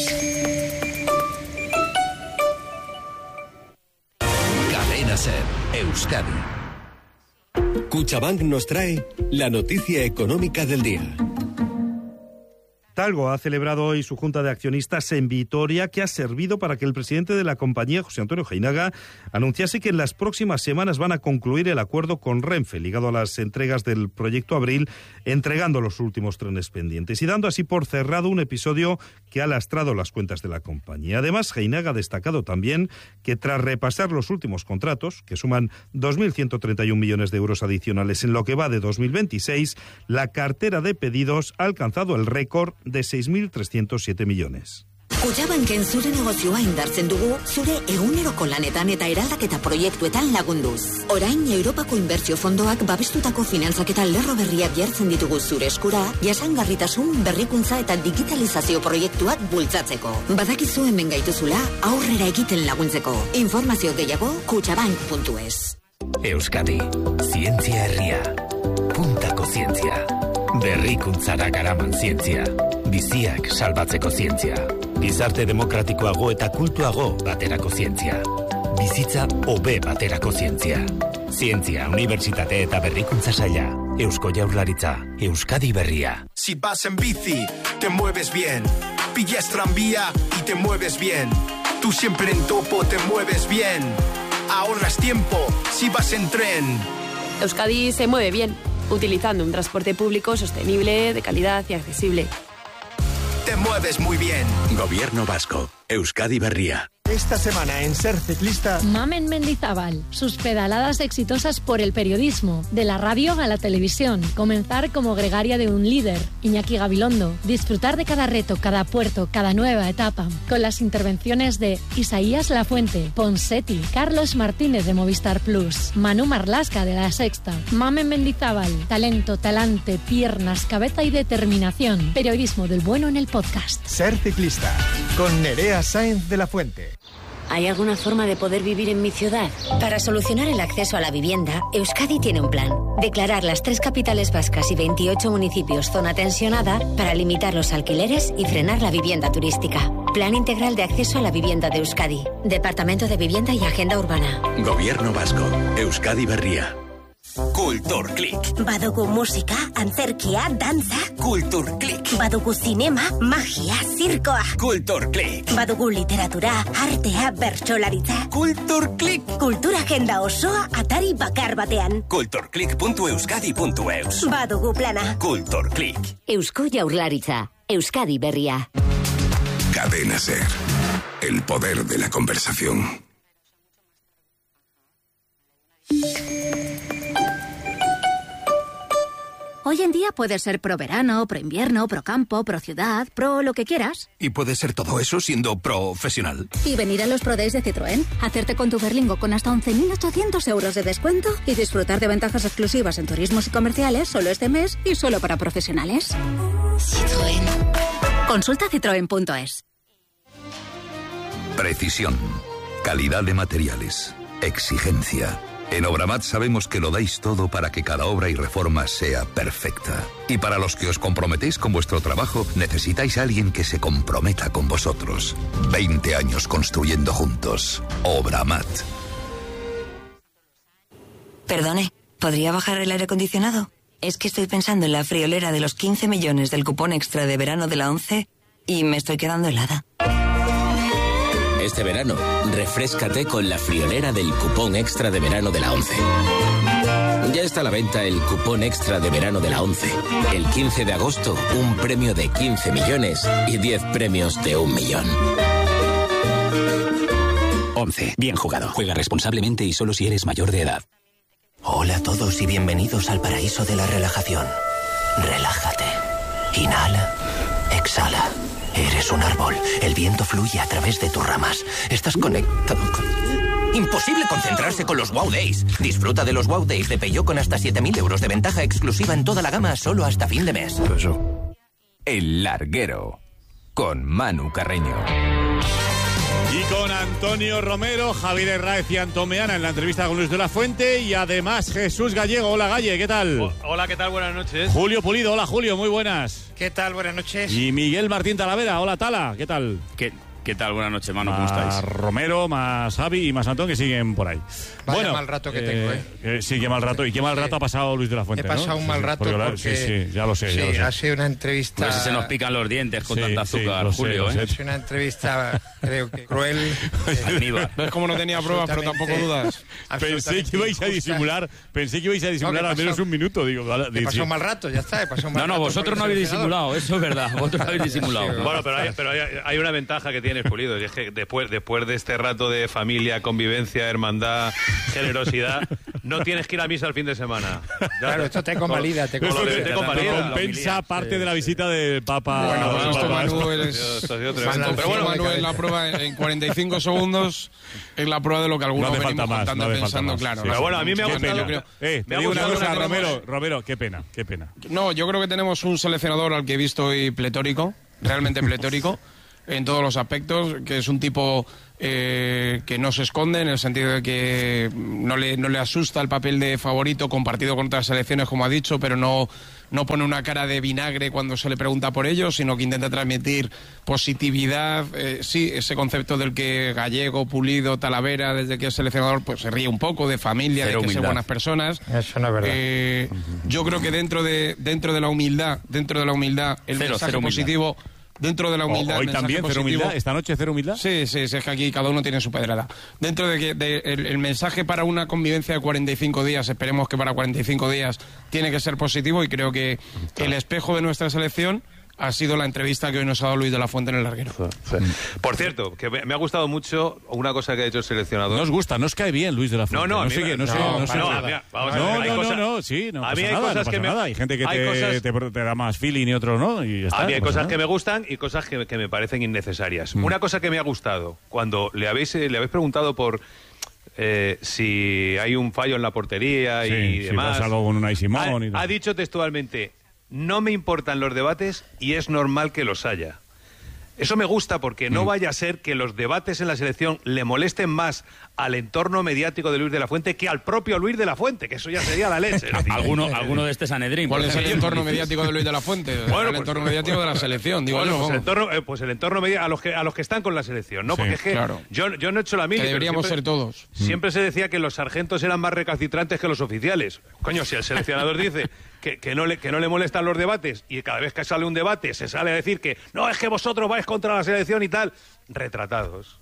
S6: Cadena Ser, Euskadi.
S7: Cuchabank nos trae la noticia económica del día.
S8: Talgo ha celebrado hoy su junta de accionistas en Vitoria, que ha servido para que el presidente de la compañía, José Antonio Jainaga, anunciase que en las próximas semanas van a concluir el acuerdo con Renfe, ligado a las entregas del proyecto Abril, entregando los últimos trenes pendientes y dando así por cerrado un episodio que ha lastrado las cuentas de la compañía. Además, Jainaga ha destacado también que tras repasar los últimos contratos, que suman dos mil ciento treinta y un millones de euros adicionales en lo que va de dos mil veintiséis, la cartera de pedidos ha alcanzado el récord de seis mil trescientos siete millones.
S9: Kutxabanken zure negozioa indartzen dugu, zure eguneroko lanetan eta eraldaketa proiektuetan lagunduz. Orain, Europako Inbertsio Fondoak babestutako finantzaketa lerro berriak jartzen ditugu zure eskura, jasangarritasun, berrikuntza eta digitalizazio proiektuak bultzatzeko. Badakizu hemen gaituzula, aurrera egiten laguntzeko. Informazio gehiago, kutxabank puntu es.
S6: Euskadi, zientzia herria. Puntako zientzia. Berrikuntzara garaman zientzia. Biziak salbatzeko zientzia. Gizarte demokratikoago eta kultuago baterako zientzia. Bizitza hobe baterako zientzia. Zientzia, Unibertsitate eta Berrikuntza Saila. Eusko Jaurlaritza, Euskadi Berria.
S10: Si vas en bici, te mueves bien. Pillas tranvía y te mueves bien. Tú siempre en topo te mueves bien. Ahorras tiempo si vas en tren.
S11: Euskadi se mueve bien, utilizando un transporte público sostenible, de calidad y accesible.
S10: Te mueves muy bien.
S6: Gobierno Vasco, Euskadi Berria.
S12: Esta semana en Ser Ciclista...
S13: Mamen Mendizábal, sus pedaladas exitosas por el periodismo, de la radio a la televisión, comenzar como gregaria de un líder, Iñaki Gabilondo, disfrutar de cada reto, cada puerto, cada nueva etapa, con las intervenciones de Isaías Lafuente, Ponseti, Carlos Martínez de Movistar Plus, Manu Marlasca de La Sexta. Mamen Mendizábal, talento, talante, piernas, cabeza y determinación. Periodismo del bueno en el podcast.
S12: Ser Ciclista, con Nerea Sáenz de la Fuente.
S14: ¿Hay alguna forma de poder vivir en mi ciudad?
S15: Para solucionar el acceso a la vivienda, Euskadi tiene un plan. Declarar las tres capitales vascas y veintiocho municipios zona tensionada para limitar los alquileres y frenar la vivienda turística. Plan integral de acceso a la vivienda de Euskadi. Departamento de Vivienda y Agenda Urbana.
S6: Gobierno Vasco, Euskadi Berria. Kulturklik.
S16: Badugu musika, antzerkia, dantza.
S6: Kulturklik.
S16: Badugu zinema, magia, zirkoa.
S6: Kulturklik.
S16: Badugu literatura, artea, bertsolaritza.
S6: Kulturklik.
S16: Kultura agenda osoa atari bakar batean.
S6: kulturklik puntu euskadi puntu eus.
S16: Badugu plana.
S6: Kulturklik.
S14: Eusko Jaurlaritza, Euskadi Berria.
S17: Cadena Ser. El poder de la conversación.
S18: Hoy en día puedes ser pro verano, pro invierno, pro campo, pro ciudad, pro lo que quieras.
S17: Y puedes ser todo eso siendo profesional.
S18: Y venir a los Pro Days de Citroën, hacerte con tu Berlingo con hasta once mil ochocientos euros de descuento y disfrutar de ventajas exclusivas en turismos y comerciales solo este mes y solo para profesionales. Citroën. Consulta citroen punto es.
S17: Precisión. Calidad de materiales. Exigencia. En Obramat sabemos que lo dais todo para que cada obra y reforma sea perfecta. Y para los que os comprometéis con vuestro trabajo, necesitáis a alguien que se comprometa con vosotros. veinte años construyendo juntos. Obramat.
S19: Perdone, ¿podría bajar el aire acondicionado? Es que estoy pensando en la friolera de los quince millones del cupón extra de verano de la ONCE y me estoy quedando helada.
S20: Este verano, refréscate con la friolera del cupón extra de verano de la ONCE. Ya está a la venta el cupón extra de verano de la ONCE. El quince de agosto, un premio de quince millones y diez premios de un millón.
S21: ONCE. Bien jugado. Juega responsablemente y solo si eres mayor de edad.
S22: Hola a todos y bienvenidos al paraíso de la relajación. Relájate. Inhala. Exhala. Eres un árbol. El viento fluye a través de tus ramas. Estás conectado con... Imposible concentrarse con los Wow Days. Disfruta de los Wow Days de Peugeot con hasta siete mil euros de ventaja exclusiva en toda la gama solo hasta fin de mes.
S23: El Larguero. Con Manu Carreño.
S24: Y con Antonio Romero, Javier Herráez y Antón Meana en la entrevista con Luis de la Fuente. Y además Jesús Gallego. Hola, Galle, ¿qué tal?
S25: O, hola, ¿qué tal? Buenas noches.
S24: Julio Pulido. Hola, Julio, muy buenas.
S25: ¿Qué tal? Buenas noches.
S24: Y Miguel Martín Talavera. Hola, Tala, ¿qué tal?
S26: ¿Qué, qué tal? Buenas noches, Manu, ¿cómo
S24: más
S26: estáis?
S24: Romero, más Javi y más Antón, que siguen por ahí.
S5: Vaya
S24: bueno,
S5: mal rato que eh, tengo, ¿eh?
S24: eh sí, qué mal rato. Y qué mal rato ha pasado Luis de la Fuente,
S5: He pasado
S24: ¿no?
S5: un mal
S24: sí,
S5: rato
S24: porque,
S5: porque...
S24: Sí, sí, ya lo sé,
S5: sí,
S24: ya lo sé.
S5: ha sido una entrevista...
S26: Pues si se nos pican los dientes con
S24: sí,
S26: tanta azúcar,
S24: sí,
S26: Julio,
S24: sé,
S26: ¿eh?
S5: Ha sido una entrevista, creo que cruel.
S25: Eh, no es como no tenía pruebas, pero tampoco dudas.
S24: Pensé que ibais a disimular, pensé que ibais a disimular no, al menos un minuto, digo.
S5: He pasado un mal rato, ya está, he pasado un mal
S26: No, no,
S5: rato
S26: vosotros no habéis disimulado, eso es verdad, vosotros no habéis disimulado.
S25: Sí, bueno, pero, hay, pero hay, hay una ventaja que tienes, Pulido, y es que después, después de este rato de familia, convivencia, hermandad, generosidad,
S1: no tienes que ir a misa el fin de semana. Ya
S2: claro, esto te convalida, te convalida.
S24: Te convalida. Compensa parte sí. de la visita del Papa.
S25: Bueno, bueno esto, Manuel,
S24: es...
S25: Pero bueno, Manuel, la prueba en cuarenta y cinco segundos es la prueba de lo que algunos
S24: no
S25: venimos
S24: más,
S25: contando,
S24: no
S25: pensando, claro.
S24: Sí,
S25: pero
S24: bueno,
S1: a mí me ha gustado.
S24: Creo, eh, me ha gustado una cosa, Romero, Romero, qué pena, qué pena.
S25: No, yo creo que tenemos un seleccionador al que he visto hoy pletórico, realmente pletórico, en todos los aspectos, que es un tipo eh, que no se esconde, en el sentido de que no le, no le asusta el papel de favorito compartido con otras selecciones, como ha dicho, pero no, no pone una cara de vinagre cuando se le pregunta por ello, sino que intenta transmitir positividad, eh, sí, ese concepto del que Gallego, Pulido, Talavera, desde que es seleccionador, pues se ríe un poco de familia, Cero de que humildad. Sean buenas personas.
S2: Eso no es verdad.
S25: Eh, uh-huh. Yo creo que dentro de, dentro de la humildad, dentro de la humildad, el cero, mensaje cero positivo... Dentro de la humildad...
S24: Hoy también, cero
S25: positivo,
S24: humildad. ¿Esta noche cero humildad?
S25: Sí, sí, sí, es que aquí cada uno tiene su pedrada. Dentro de que de, el, el mensaje para una convivencia de cuarenta y cinco días, esperemos que para cuarenta y cinco días tiene que ser positivo, y creo que el espejo de nuestra selección ha sido la entrevista que hoy nos ha dado Luis de la Fuente en el larguero.
S1: Sí. Por cierto, que me ha gustado mucho una cosa que ha hecho el seleccionador.
S24: Nos gusta, nos cae bien Luis de la Fuente.
S1: No, no,
S24: no sé qué, no sé, no, no sé.
S1: No,
S24: no,
S1: mira, vamos
S24: no,
S1: a ver,
S24: no,
S1: cosas,
S24: no, no, sí, no
S1: a
S24: pasa
S1: mí hay
S24: nada,
S1: cosas
S24: no pasa
S1: que me,
S24: nada. Hay gente que
S1: hay
S24: te,
S1: cosas,
S24: te, te da más feeling y otros no, y ya está.
S1: A mí hay
S24: no
S1: cosas
S24: nada.
S1: que me gustan y cosas que, que me parecen innecesarias.
S24: Mm.
S1: Una cosa que me ha gustado, cuando le habéis, le habéis preguntado por... Eh, si hay un fallo en la portería
S24: sí,
S1: y
S24: si
S1: demás,
S24: pasa algo con Unai Simón
S1: ha,
S24: y
S1: ha dicho textualmente: no me importan los debates y es normal que los haya. Eso me gusta, porque no mm. vaya a ser que los debates en la selección le molesten más al entorno mediático de Luis de la Fuente que al propio Luis de la Fuente, que eso ya sería la leche.
S26: ¿Alguno, alguno de este Sanedrín.
S25: ¿Cuál es el entorno mediático de Luis de la Fuente?
S1: Bueno,
S25: el
S1: pues,
S25: entorno mediático de la selección, digo
S1: bueno,
S25: yo.
S1: Pues el entorno, eh, pues el entorno mediático a los que a los que están con la selección, ¿no?
S25: Sí,
S1: porque es que
S25: claro.
S1: yo, yo no he hecho la mili.
S25: Que deberíamos
S1: siempre,
S25: ser todos.
S1: Siempre mm. se decía que los sargentos eran más recalcitrantes que los oficiales. Coño, si el seleccionador dice que, que, no le, que no le molestan los debates, y cada vez que sale un debate se sale a decir que no, es que vosotros vais contra la selección y tal, retratados.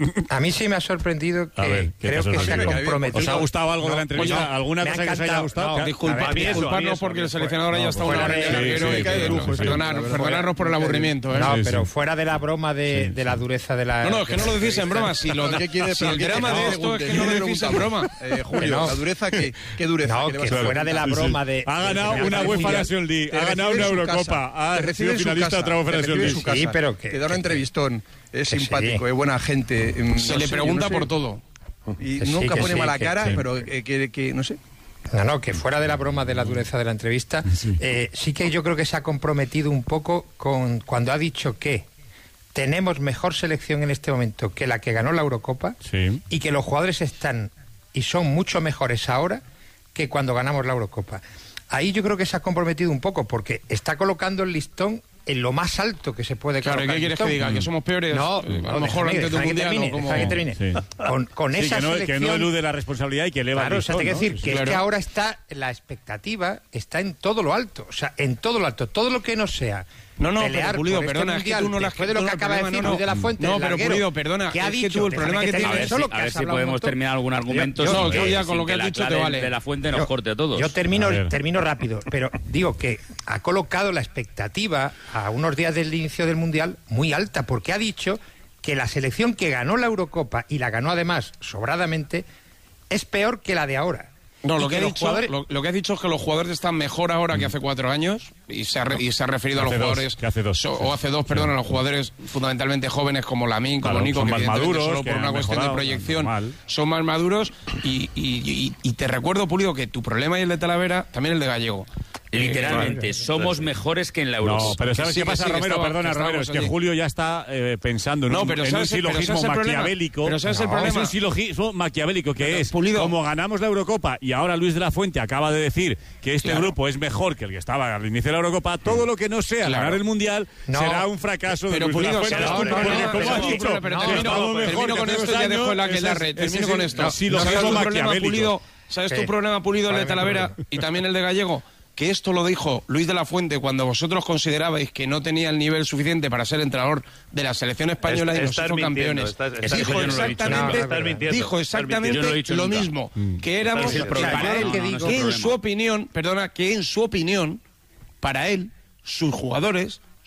S2: A mí sí me ha sorprendido que
S24: ver,
S2: creo que se ha comprometido.
S24: ¿Os ha gustado algo no, de la entrevista?
S2: Oye,
S24: ¿Alguna cosa que os haya gustado?
S25: No, disculpa, disculparnos porque el seleccionador haya estado una hora en el larguero y cae de lujo. Perdonarnos por el aburrimiento. ¿eh?
S2: No,
S25: sí,
S2: pero
S25: sí.
S2: fuera de la broma de, sí, de la dureza de la...
S25: No, no, es que no lo decís en broma. Si, lo,
S3: ¿Qué quiere,
S25: si el drama
S3: no,
S25: de esto es que no lo decís en broma.
S3: Eh, Julio, no. ¿La dureza qué? ¿Qué dureza?
S2: No, que fuera de la broma de...
S24: Ha ganado una UEFA Nations League, ha ganado una Eurocopa, ha sido finalista otra UEFA Nations League.
S2: Sí, pero que...
S3: Te da un entrevistón, es simpático, es buena gente.
S25: Se le pregunta por todo.
S3: Y nunca pone mala cara, pero que, no sé...
S2: No, no, que fuera de la broma de la dureza de la entrevista, sí. Eh, sí que yo creo que se ha comprometido un poco con cuando ha dicho que tenemos mejor selección en este momento que la que ganó la Eurocopa, sí. y que los jugadores están y son mucho mejores ahora que cuando ganamos la Eurocopa. Ahí yo creo que se ha comprometido un poco, porque está colocando el listón en lo más alto que se puede
S25: claro,
S2: colocar.
S25: ¿Qué quieres que diga? ¿Que somos peores?
S2: No,
S25: eh, a lo mejor antes de un mundial.
S2: Termine,
S25: como...
S2: que termine. Sí. Con, con
S24: sí,
S2: esa
S24: que no,
S2: selección...
S24: que no elude la responsabilidad y que eleva
S2: claro,
S24: el listón,
S2: o sea, te
S24: ¿no?
S2: decir que
S25: claro.
S2: es que ahora está la expectativa está en todo lo alto, o sea, en todo lo alto, todo lo que no sea
S25: no, no,
S2: pelear
S25: pero Pulido,
S2: por
S25: perdona,
S2: este
S25: es que tú no
S2: la después de lo que acaba de decir
S25: no,
S2: Luis de la Fuente,
S25: no,
S2: el
S25: pero
S2: larguero,
S25: Pulido, perdona,
S2: ¿qué ha
S25: es
S2: dicho?
S25: que tú el problema que tienes...
S26: A ver si, a ver si podemos terminar algún argumento.
S25: Yo,
S26: no,
S25: yo ya con lo que has dicho te vale.
S26: De la Fuente nos
S2: yo,
S26: corte a todos.
S2: Yo termino, termino rápido, pero digo que ha colocado la expectativa a unos días del inicio del Mundial muy alta, porque ha dicho que la selección que ganó la Eurocopa, y la ganó además sobradamente, es peor que la de ahora.
S25: No, lo que, que, dicho,
S2: jugadores...
S25: lo, lo que ha dicho es que los jugadores están mejor ahora que hace cuatro años y se ha, re, y se ha referido
S24: hace
S25: a los
S24: dos,
S25: jugadores...
S24: Que hace dos.
S25: So, o hace dos, perdón, a los jugadores fundamentalmente jóvenes como Lamine, como
S24: claro,
S25: Nico,
S24: son
S25: que
S24: más maduros,
S25: solo
S24: que
S25: por una cuestión
S24: mejorado,
S25: de proyección
S24: normal.
S25: son más maduros y, y, y, y te recuerdo, Pulido, que tu problema y el de Talavera, también el de Gallego.
S26: Literalmente, eh, somos mejores que en la Eurocopa.
S24: No, pero ¿sabes
S25: sí,
S24: qué pasa,
S25: sí,
S24: Romero?
S25: estaba,
S24: Perdona, Romero, es que
S25: allí.
S24: Julio ya está eh, pensando en
S25: no,
S24: un,
S25: pero
S24: en
S25: sabes,
S24: un silogismo
S25: pero sabes
S24: maquiavélico.
S25: Pero ¿sabes
S24: no,
S25: el problema?
S24: Es un silogismo maquiavélico que pero, es,
S25: Pulido.
S24: Como ganamos la Eurocopa y ahora Luis de la Fuente acaba de decir que este
S25: claro.
S24: grupo es mejor que el que estaba al inicio de la Eurocopa, todo lo que no sea claro. ganar el Mundial no. será un fracaso
S25: pero,
S24: de Luis
S25: Pulido,
S24: de la Fuente.
S25: Pero,
S24: como has dicho,
S25: termino con esto y ya dejo el aquelarre. Termino con esto.
S24: Silogismo maquiavélico.
S25: ¿Sabes tu problema, Pulido, el de Talavera y también el de Gallego? Que esto lo dijo Luis de la Fuente cuando vosotros considerabais que no tenía el nivel suficiente para ser entrenador de la selección española es, y nos hizo campeones. Estás, estás, dijo, exactamente, no no, dijo exactamente lo, lo mismo, mm. que éramos, que para él, que, que en su opinión, perdona, que en su opinión, para él, sus jugadores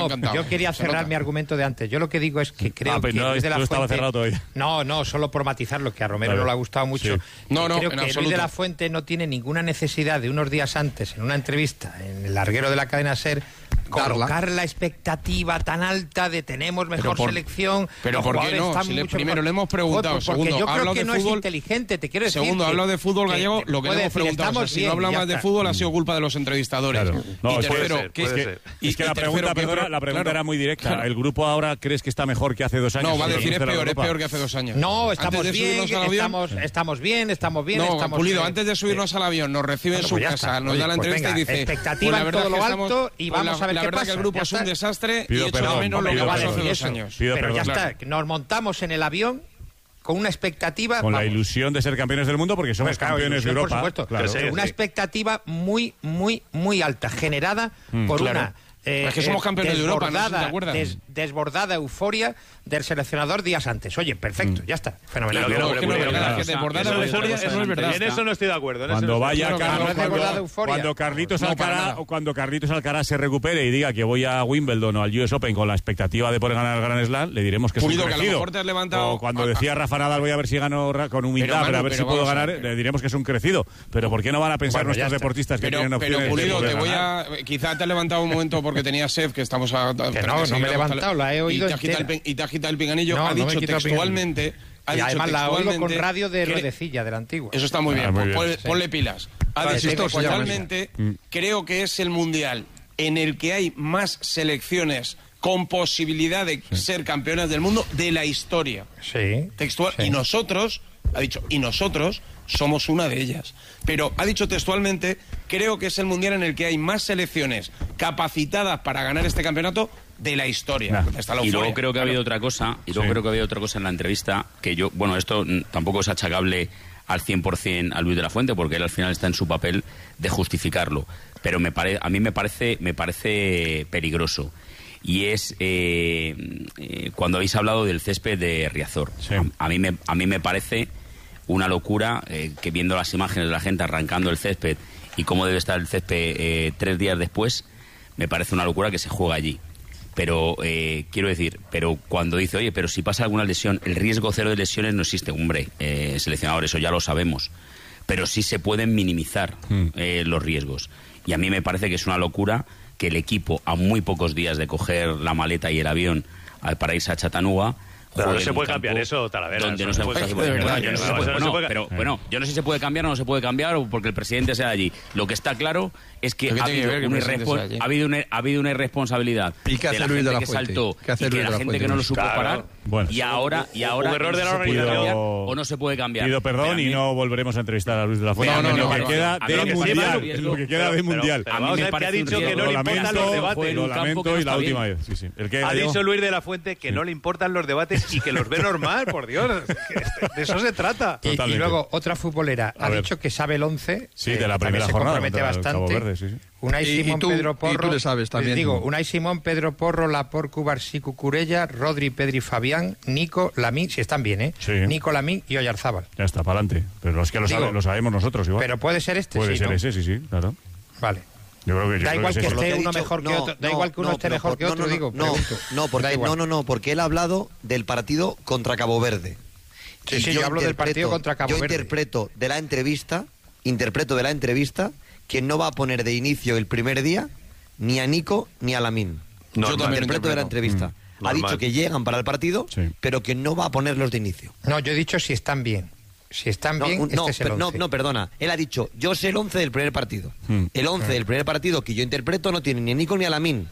S2: no,
S25: encantado.
S2: yo quería
S25: Se
S2: cerrar
S25: nota.
S2: mi argumento de antes. Yo lo que digo es que creo
S24: Ah, pero
S2: que
S24: no,
S2: Luis de la
S24: no estaba
S2: Fuente...
S24: cerrado todavía.
S2: No, no, solo por matizarlo, que a Romero
S24: Vale.
S2: no le ha gustado mucho.
S24: Sí.
S25: No, no,
S2: creo
S25: en
S2: que Luis
S25: absoluto.
S2: de la Fuente no tiene ninguna necesidad de unos días antes, en una entrevista en el larguero de la cadena SER, colocar la expectativa tan alta de tenemos mejor
S25: por,
S2: selección.
S25: Pero ¿por qué no? Si le, primero le hemos preguntado,
S2: porque
S25: segundo,
S2: yo creo
S25: hablo
S2: que
S25: de
S2: no
S25: fútbol,
S2: es inteligente, te quiero decir.
S25: Segundo, hablo de fútbol gallego, lo que le hemos preguntado, o sea, si no hablamos de fútbol ha sido culpa de los entrevistadores.
S24: Claro. No,
S25: y tercero,
S24: ser,
S25: que,
S24: es que, y, es que y la pregunta, perdona, la pregunta claro, era muy directa. Claro. ¿El grupo ahora crees que está mejor que hace dos años?
S25: No, va a decir es peor, es peor que hace dos años.
S2: No, estamos bien, estamos, estamos bien, estamos bien.
S25: No,
S2: estamos
S25: Pulido, antes de subirnos al avión, nos recibe en su casa, nos da la entrevista y dice...
S2: Expectativa en todo lo alto y vamos a ver qué pasa.
S25: La verdad que el grupo es un desastre y echo de menos lo que pasó hace dos años.
S2: Pero ya está, nos montamos en el avión con una expectativa...
S24: Con vamos. la ilusión de ser campeones del mundo porque somos pues claro, campeones de Europa.
S2: Por supuesto, claro. sí, una sí. expectativa muy, muy, muy alta, generada mm, por claro. una...
S25: Eh, es que somos campeones de Europa, ¿no? ¿Te acuerdas?
S2: Des, desbordada euforia del seleccionador días antes. Oye, perfecto, mm. ya está, fenomenal.
S25: Pero, pero, pero, pero, pero, desbordada euforia, eso no es verdad.
S1: En eso no estoy de acuerdo.
S24: Cuando vaya Carlos, cuando, cuando Carlitos Alcaraz o cuando Carlitos Alcaraz se recupere y diga que voy a Wimbledon o al U S Open con la expectativa de poder ganar el Grand Slam, le diremos que es un crecido. O cuando decía Rafa Nadal voy a ver si gano con humildad, pero a ver si puedo ganar, le diremos que es un crecido. Pero ¿por qué no van a pensar nuestros deportistas que tienen opciones?
S25: Pero Pulido, te voy a... Quizá te has levantado un momento porque tenías sed, que estamos a...
S2: Que no, no me he levantado, la he oído
S25: y te agita el pinganillo. No, ha dicho no textualmente... Ha
S2: y
S25: dicho
S2: además
S25: textualmente
S2: la oigo con radio de Ruedecilla, de la antigua.
S25: Eso está muy bien, ah, muy bien. Ponle,
S2: sí.
S25: ponle pilas. Ha
S2: vale,
S25: dicho textualmente, creo que es el mundial en el que hay más selecciones con posibilidad de sí. ser campeonas del mundo de la historia.
S2: Sí.
S25: Textual.
S2: Sí.
S25: Y nosotros, ha dicho, y nosotros somos una de ellas. Pero ha dicho textualmente, creo que es el mundial en el que hay más selecciones capacitadas para ganar este campeonato de la historia.
S26: Nah. Está la y luego creo que ha habido otra cosa, y luego sí. creo que ha habido otra cosa en la entrevista, que yo, bueno, esto tampoco es achacable al cien por ciento a Luis de la Fuente, porque él al final está en su papel de justificarlo. Pero me pare, a mí me parece, me parece peligroso. Y es eh, eh, cuando habéis hablado del césped de Riazor. Sí. A, a, mí me, a mí me parece una locura eh, que viendo las imágenes de la gente arrancando el césped y cómo debe estar el césped eh, tres días después, me parece una locura que se juega allí. Pero eh, quiero decir, pero cuando dice, oye, pero si pasa alguna lesión, el riesgo cero de lesiones no existe. Hombre, eh, seleccionador, eso ya lo sabemos. Pero sí se pueden minimizar mm. eh, los riesgos. Y a mí me parece que es una locura que el equipo, a muy pocos días de coger la maleta y el avión para irse a Chattanooga...
S1: Pero no se puede cambiar eso, Talavera.
S26: Donde no se puede cambiar. Pero bueno, yo no sé si se puede cambiar o no se puede cambiar o porque el presidente sea allí. Lo que está claro es que ha habido, una irrespon- ha, habido una, ha habido una irresponsabilidad
S3: de la
S25: gente
S3: de la
S25: que
S3: saltó
S25: y
S3: que
S25: de
S3: la
S25: gente que no lo supo
S26: claro.
S25: parar.
S26: Bueno, y ahora, y ahora
S1: un error de la organización
S26: o no se puede cambiar.
S24: Pido perdón y no volveremos a entrevistar a Luis de la Fuente.
S25: No, no,
S24: lo
S25: no,
S24: que
S25: no,
S24: queda
S25: no,
S24: de
S25: no,
S24: mundial, es lo que queda de mundial.
S1: A mí me parece que ha dicho que no le importan los debates.
S24: Lo lamento y la última vez.
S1: Ha dicho Luis de la Fuente que no le importan los debates y que los ve normal, por Dios. De eso se trata.
S2: Y, y luego otra futbolera ha dicho que sabe el once.
S24: Sí, de la primera
S2: se
S24: jornada.
S2: compromete bastante.
S24: Verde, sí, sí.
S2: Unai
S3: y,
S2: Simón,
S3: y tú,
S2: Pedro Porro.
S3: Y tú le sabes también.
S2: Digo, Unai Simón, Pedro Porro, Laporte, Cubarsí, Cucurella, Rodri, Pedri, Fabián, Nico, Lamín, si están bien, ¿eh?
S24: Sí.
S2: Nico, Lamín y Oyarzábal.
S24: Ya está, para adelante. Pero es que lo,
S2: Digo,
S24: sabe, lo sabemos nosotros igual.
S2: Pero puede ser este,
S24: puede
S2: sí,
S24: ser
S2: ¿no?
S24: ese, sí, sí, claro.
S2: Vale.
S24: Yo creo que, yo
S2: da
S24: creo
S2: igual que,
S24: que
S2: esté
S24: es
S2: uno
S4: dicho,
S2: mejor
S4: no,
S2: que otro. Da
S4: no,
S2: igual que uno
S4: no,
S2: esté
S4: pero
S2: mejor
S4: por,
S2: que
S4: no,
S2: otro,
S4: no,
S2: digo.
S4: No,
S2: pregunto.
S4: no, porque, no, no, no, porque él ha hablado del partido contra Cabo Verde.
S2: Sí, sí, yo, yo hablo del partido contra Cabo
S4: yo
S2: Verde.
S4: Yo interpreto de la entrevista, interpreto de la entrevista que no va a poner de inicio el primer día ni a Nico ni a Lamín.
S25: No,
S4: yo también interpreto de la entrevista. Mm, ha dicho que llegan para el partido, sí. pero que no va a ponerlos de inicio.
S2: No, yo he dicho si están bien. Si están
S4: no,
S2: bien,
S4: no,
S2: este es el once.
S4: No, no, perdona. Él ha dicho, yo sé el once del primer partido. Mm. El once mm. del primer partido que yo interpreto no tiene ni a Nico ni a Lamín.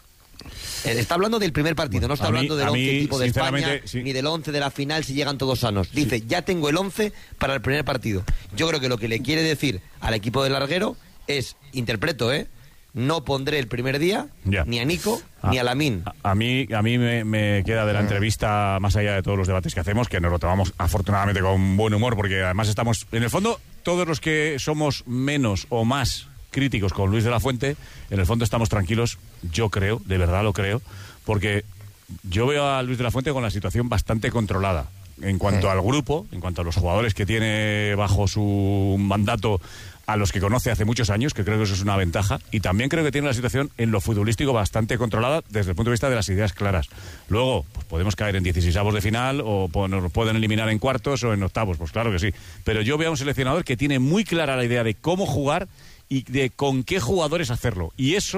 S4: Está hablando del primer partido, bueno, no está hablando mí, del once tipo de España, sí. ni del once de la final si llegan todos sanos. Dice, sí. ya tengo el once para el primer partido. Yo creo que lo que le quiere decir al equipo del larguero es, interpreto, ¿eh? No pondré el primer día ya. ni a Nico a, ni a Lamín.
S24: A, a mí, a mí me, me queda de la entrevista, más allá de todos los debates que hacemos, que nos lo tomamos afortunadamente con buen humor, porque además estamos, en el fondo, todos los que somos menos o más críticos con Luis de la Fuente, en el fondo estamos tranquilos, yo creo, de verdad lo creo, porque yo veo a Luis de la Fuente con la situación bastante controlada. En cuanto al grupo, en cuanto a los jugadores que tiene bajo su mandato, a los que conoce hace muchos años, que creo que eso es una ventaja, y también creo que tiene la situación en lo futbolístico bastante controlada desde el punto de vista de las ideas claras. Luego, pues podemos caer en dieciseisavos de final, o nos pueden eliminar en cuartos o en octavos, pues claro que sí. Pero yo veo a un seleccionador que tiene muy clara la idea de cómo jugar y de con qué jugadores hacerlo. Y eso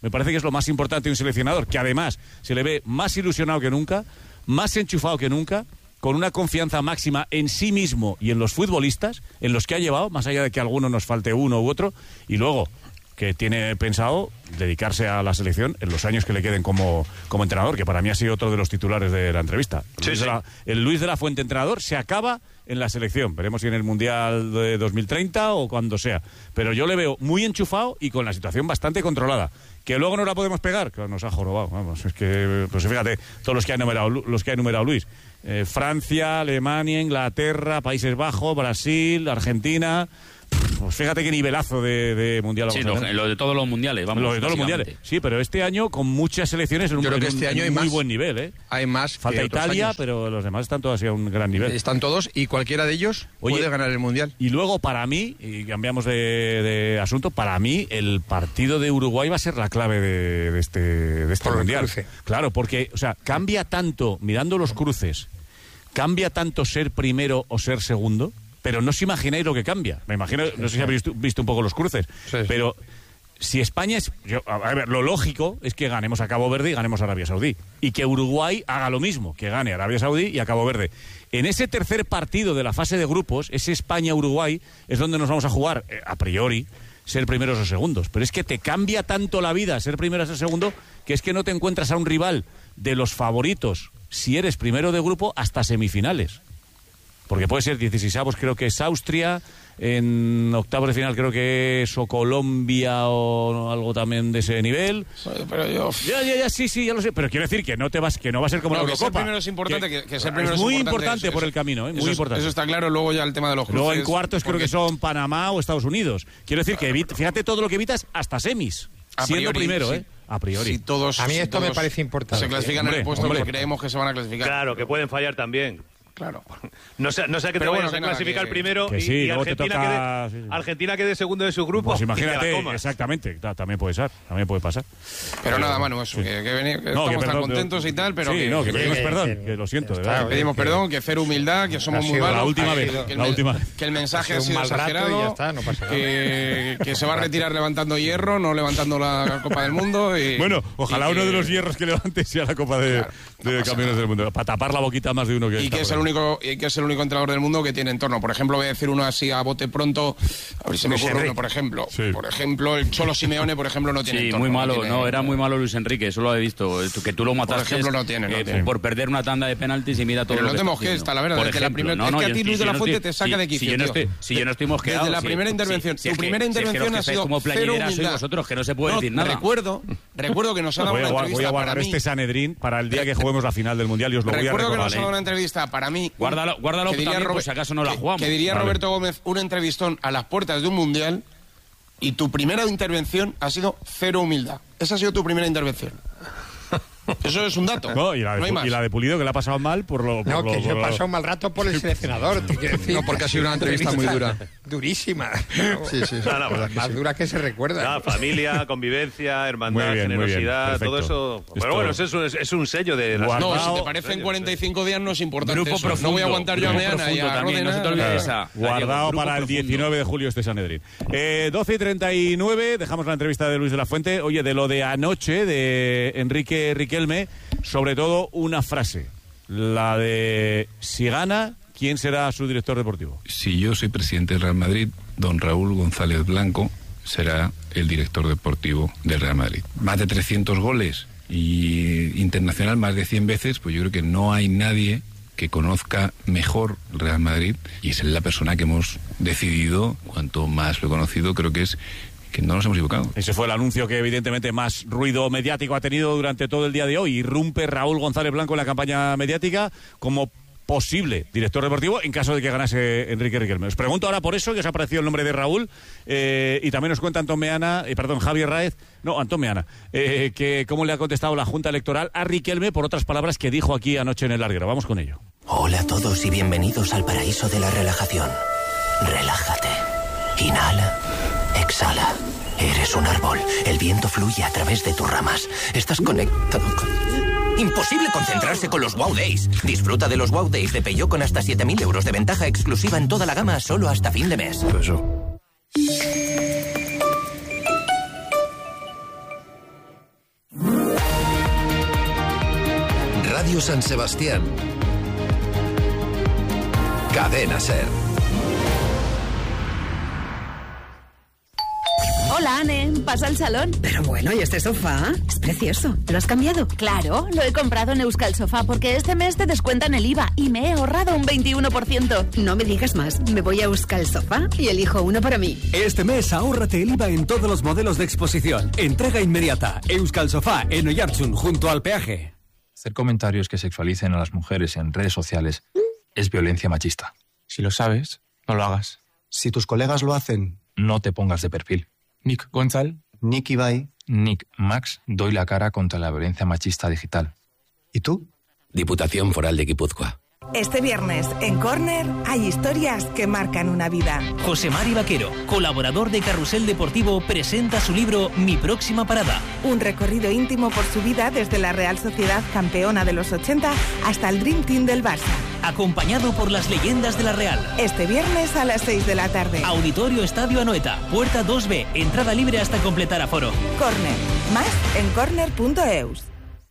S24: me parece que es lo más importante de un seleccionador, que además se le ve más ilusionado que nunca, más enchufado que nunca, con una confianza máxima en sí mismo y en los futbolistas, en los que ha llevado, más allá de que a alguno nos falte uno u otro, y luego que tiene pensado dedicarse a la selección en los años que le queden como, como entrenador, que para mí ha sido otro de los titulares de la entrevista.
S1: Sí,
S24: Luis
S1: sí.
S24: de la, el Luis de la Fuente entrenador se acaba en la selección. Veremos si en el Mundial de dos mil treinta o cuando sea. Pero yo le veo muy enchufado y con la situación bastante controlada. Que luego no la podemos pegar, que nos ha jorobado. Vamos, es que, pues fíjate, todos los que ha enumerado, los que ha enumerado Luis. Eh, Francia, Alemania, Inglaterra, Países Bajos, Brasil, Argentina. Pues fíjate qué nivelazo de, de mundial.
S26: Sí, lo, lo de todos los mundiales, vamos.
S24: Lo de todos los mundiales. Sí, pero este año con muchas selecciones en un,
S3: Yo creo que
S24: en
S3: este
S24: un,
S3: año
S24: en
S3: hay
S24: un muy
S3: más.
S24: buen nivel, ¿eh?
S3: Hay más.
S24: Falta
S3: que otros
S24: Italia,
S3: años.
S24: pero los demás están todos a un gran nivel.
S3: Están todos y cualquiera de ellos
S24: Oye,
S3: puede ganar el mundial.
S24: Y luego para mí, y cambiamos de, de asunto, para mí el partido de Uruguay va a ser la clave de, de este, de este
S2: Por el
S24: mundial.
S2: cruce.
S24: Claro, porque, o sea, cambia tanto, mirando los cruces, cambia tanto ser primero o ser segundo. Pero no os imagináis lo que cambia. Me imagino, no sé si habéis visto, visto un poco los cruces, sí, sí. Pero si España es... Yo, a ver, lo lógico es que ganemos a Cabo Verde y ganemos a Arabia Saudí. Y que Uruguay haga lo mismo, que gane a Arabia Saudí y a Cabo Verde. En ese tercer partido de la fase de grupos, ese España-Uruguay, es donde nos vamos a jugar, eh, a priori, ser primeros o segundos. Pero es que te cambia tanto la vida ser primero o ser segundo, que es que no te encuentras a un rival de los favoritos, si eres primero de grupo, hasta semifinales. Porque puede ser dieciseisavos, creo que es Austria, en octavos de final creo que es o Colombia o algo también de ese nivel.
S25: Pero yo...
S24: Ya, ya, ya, sí, sí, ya lo sé. Pero quiero decir que no te vas, que no va a ser como
S25: no,
S24: la Eurocopa.
S25: Que ser primero es importante, que, que ser primero
S24: es muy
S25: es
S24: importante,
S25: importante
S24: por
S25: eso,
S24: el camino, ¿eh? Muy
S25: eso,
S24: importante.
S25: Eso está claro, luego ya el tema de los cruces.
S24: Luego en cuartos
S25: porque...
S24: creo que son Panamá o Estados Unidos. Quiero decir que evita, fíjate todo lo que evitas hasta semis.
S25: A
S24: siendo
S25: priori,
S24: primero,
S25: sí.
S24: ¿eh? A priori.
S25: Si todos,
S2: a mí
S25: si
S2: esto
S25: todos
S2: me parece importante.
S25: Se clasifican
S24: hombre,
S25: en el puesto
S24: hombre.
S25: que creemos que se van a clasificar.
S1: Claro, que pueden fallar también.
S25: Claro.
S1: No sé, no sé que te
S25: Pero
S1: vayas
S25: bueno,
S1: a
S25: que
S1: clasificar
S25: nada, que-
S1: primero
S24: que
S1: y,
S24: sí,
S1: y
S24: luego te
S1: Argentina,
S24: toca-
S1: quede,
S24: sí, sí.
S1: Argentina quede segundo de su grupo.
S24: Pues
S1: y te la
S24: imagínate,
S1: comas.
S24: exactamente, ta- también puede ser, también puede pasar.
S25: Pero nada, Manu, eso,
S24: sí.
S25: que, que, veni- que
S24: No, que
S25: estamos tan
S24: perdón,
S25: contentos
S24: pero-
S25: y tal, pero
S24: sí,
S25: que,
S24: no, que
S25: que-
S24: pedimos
S2: que-
S24: perdón,
S2: que-
S24: que lo siento, de
S2: está
S24: verdad.
S25: que pedimos
S2: que-
S25: perdón, que cero humildad, que somos
S2: Ha
S25: muy
S2: sido
S25: malos.
S24: la última
S25: que-
S24: vez,
S25: que el
S24: la
S25: men-
S24: última vez.
S25: Que el mensaje
S2: Ha
S25: ha
S2: sido
S25: sido
S2: un mal rato y
S25: exagerado,
S2: ya está, no pasa nada.
S25: que, que se va a retirar levantando hierro, no levantando la Copa del Mundo. Y,
S24: Bueno, ojalá
S25: y
S24: uno
S25: que-
S24: de los hierros que levante sea la Copa de,
S25: Claro, no
S24: de
S25: pasa
S24: Campeones
S25: nada.
S24: del Mundo, para tapar la boquita más de uno que
S25: Y
S24: está
S25: que es
S24: por
S25: el
S24: ahí.
S25: único y que es el único entrenador del mundo que tiene entorno. Por ejemplo, voy a decir uno así a bote pronto, a ver si me
S2: Luis
S25: ocurre
S2: Enrique.
S25: uno, por ejemplo.
S24: Sí.
S25: Por ejemplo, el Cholo Simeone, por ejemplo, no tiene
S26: Sí,
S25: entorno.
S26: muy malo,
S25: tiene-
S26: no, era muy malo Luis Enrique, eso lo he visto. Que tú lo mataste
S25: ejemplo, no tiene, no
S26: eh,
S25: tiene.
S26: por perder una tanda de penaltis y mira todo
S25: Pero
S26: lo
S25: no
S26: que
S25: te
S26: está
S25: mosques,
S26: haciendo.
S25: está la verdad,
S26: Por
S25: es que la
S26: ejemplo,
S25: primera-
S26: no,
S25: es
S26: no,
S25: que a
S26: yo-
S25: ti
S26: si
S25: Luis de
S26: yo
S25: la
S26: no
S25: Fuente
S26: estoy-
S25: te saca
S26: si-
S25: de quicio,
S26: Si yo no
S25: tío.
S26: estoy, si yo no estoy mosqueado.
S25: Desde la
S26: sí,
S25: primera
S26: sí,
S25: intervención,
S26: si
S25: tu
S26: es que-
S25: primera
S26: si es que
S25: intervención
S26: los
S25: ha
S26: jefes
S25: sido
S26: como
S25: cero
S26: plañidera sois
S25: humildad.
S26: vosotros, que no se puede
S25: No,
S26: decir nada.
S25: Recuerdo, recuerdo que nos ha dado
S24: Voy a,
S25: una
S24: guar- voy a
S25: entrevista
S24: guardar
S25: para mí.
S24: este Sanedrín para el día que juguemos la final del Mundial y os lo voy a
S25: Recuerdo que
S24: recordar.
S25: nos ha dado una entrevista para mí.
S26: Guárdalo, guárdalo
S25: que diría
S26: también, por
S25: Robert-
S26: si acaso no la
S25: que-
S26: jugamos.
S25: Que diría
S24: Vale.
S25: Roberto Gómez, un entrevistón a las puertas de un mundial y tu primera intervención ha sido cero humildad. Esa ha sido tu primera intervención. Eso es un dato.
S24: No, y la, de,
S25: no hay
S24: Pu-
S25: más.
S24: y la de Pulido, que le ha pasado mal por lo... por
S2: No,
S24: lo-
S2: que yo
S24: por
S2: he
S24: lo-
S2: pasado un mal rato por el seleccionador, te quiero decir.
S3: No, porque ha sido una entrevista muy dura.
S2: Durísima.
S3: Sí, sí, sí.
S1: No, no,
S2: Las más duras que se recuerdan.
S1: Ya, familia, convivencia, hermandad,
S24: Muy bien, muy bien,
S1: generosidad, todo
S24: perfecto.
S1: eso.
S24: Esto-
S1: Pero bueno, eso es, un- es, es un sello de la
S24: Guardado.
S25: No, si te
S24: Sello,
S25: parecen cuarenta y cinco días no es importante.
S26: Grupo
S25: eso.
S26: profundo.
S25: No voy a aguantar yo a
S26: Grupo
S25: Meana y
S26: profundo
S25: a
S26: también, no se te
S25: Rodena.
S26: olvide
S25: Eh,
S26: esa.
S24: Guardado
S26: Grupo
S24: para el
S26: profundo.
S24: diecinueve de julio este Sanedrín. Eh, doce y treinta y nueve, dejamos la entrevista de Luis de la Fuente. Oye, de lo de anoche, de Enrique Riquelme, sobre todo una frase, la de si gana, ¿quién será su director deportivo?
S7: Si yo soy presidente del Real Madrid, don Raúl González Blanco será el director deportivo del Real Madrid. Más de trescientos goles y internacional más de cien veces, pues yo creo que no hay nadie que conozca mejor el Real Madrid y es la persona que hemos decidido, cuanto más lo he conocido, creo que es que no nos hemos equivocado.
S24: Ese fue el anuncio que evidentemente más ruido mediático ha tenido durante todo el día de hoy. Irrumpe Raúl González Blanco en la campaña mediática como posible director deportivo en caso de que ganase Enrique Riquelme. Os pregunto ahora por eso, que os ha aparecido el nombre de Raúl, eh, y también os cuenta Antón Meana, eh, perdón, Javier Raez, no, Antón Meana, eh, que cómo le ha contestado la Junta Electoral a Riquelme por otras palabras que dijo aquí anoche en el Larguero. Vamos con ello.
S22: Hola a todos y bienvenidos al paraíso de la relajación. Relájate. Inhala. Exhala. Eres un árbol. El viento fluye a través de tus ramas. Estás conectado con... Imposible concentrarse con los Wow Days. Disfruta de los Wow Days de Peugeot con hasta siete mil euros de ventaja exclusiva en toda la gama solo hasta fin de mes.
S7: Eso.
S17: Radio San Sebastián. Cadena SER.
S8: Hola, Anne. Pasa al salón.
S9: Pero bueno, ¿y este sofá? Es precioso. ¿Lo has cambiado?
S8: Claro, lo he comprado en Euskal Sofá porque este mes te descuentan el I V A y me he ahorrado un veintiuno por ciento.
S9: No me digas más. Me voy a Euskal Sofá y elijo uno para mí.
S10: Este mes ahórrate el I V A en todos los modelos de exposición. Entrega inmediata. Euskal Sofá en Oiartzun, junto al peaje.
S11: Hacer comentarios que sexualicen a las mujeres en redes sociales es violencia machista.
S12: Si lo sabes, no lo hagas.
S11: Si tus colegas lo hacen, no te pongas de perfil.
S12: Nick Gonzal.
S11: Nick Ibai. Nick Max, doy la cara contra la violencia machista digital. ¿Y tú?
S20: Diputación Foral de Guipúzcoa.
S13: Este viernes, en Corner, hay historias que marcan una vida.
S27: José Mari Vaquero, colaborador de Carrusel Deportivo, presenta su libro Mi próxima parada.
S13: Un recorrido íntimo por su vida desde la Real Sociedad campeona de los ochenta hasta el Dream Team del Barça.
S27: Acompañado por las leyendas de la Real.
S13: Este viernes a las seis de la tarde.
S27: Auditorio Estadio Anoeta, puerta dos B, entrada libre hasta completar aforo.
S13: Corner, más en corner punto eus.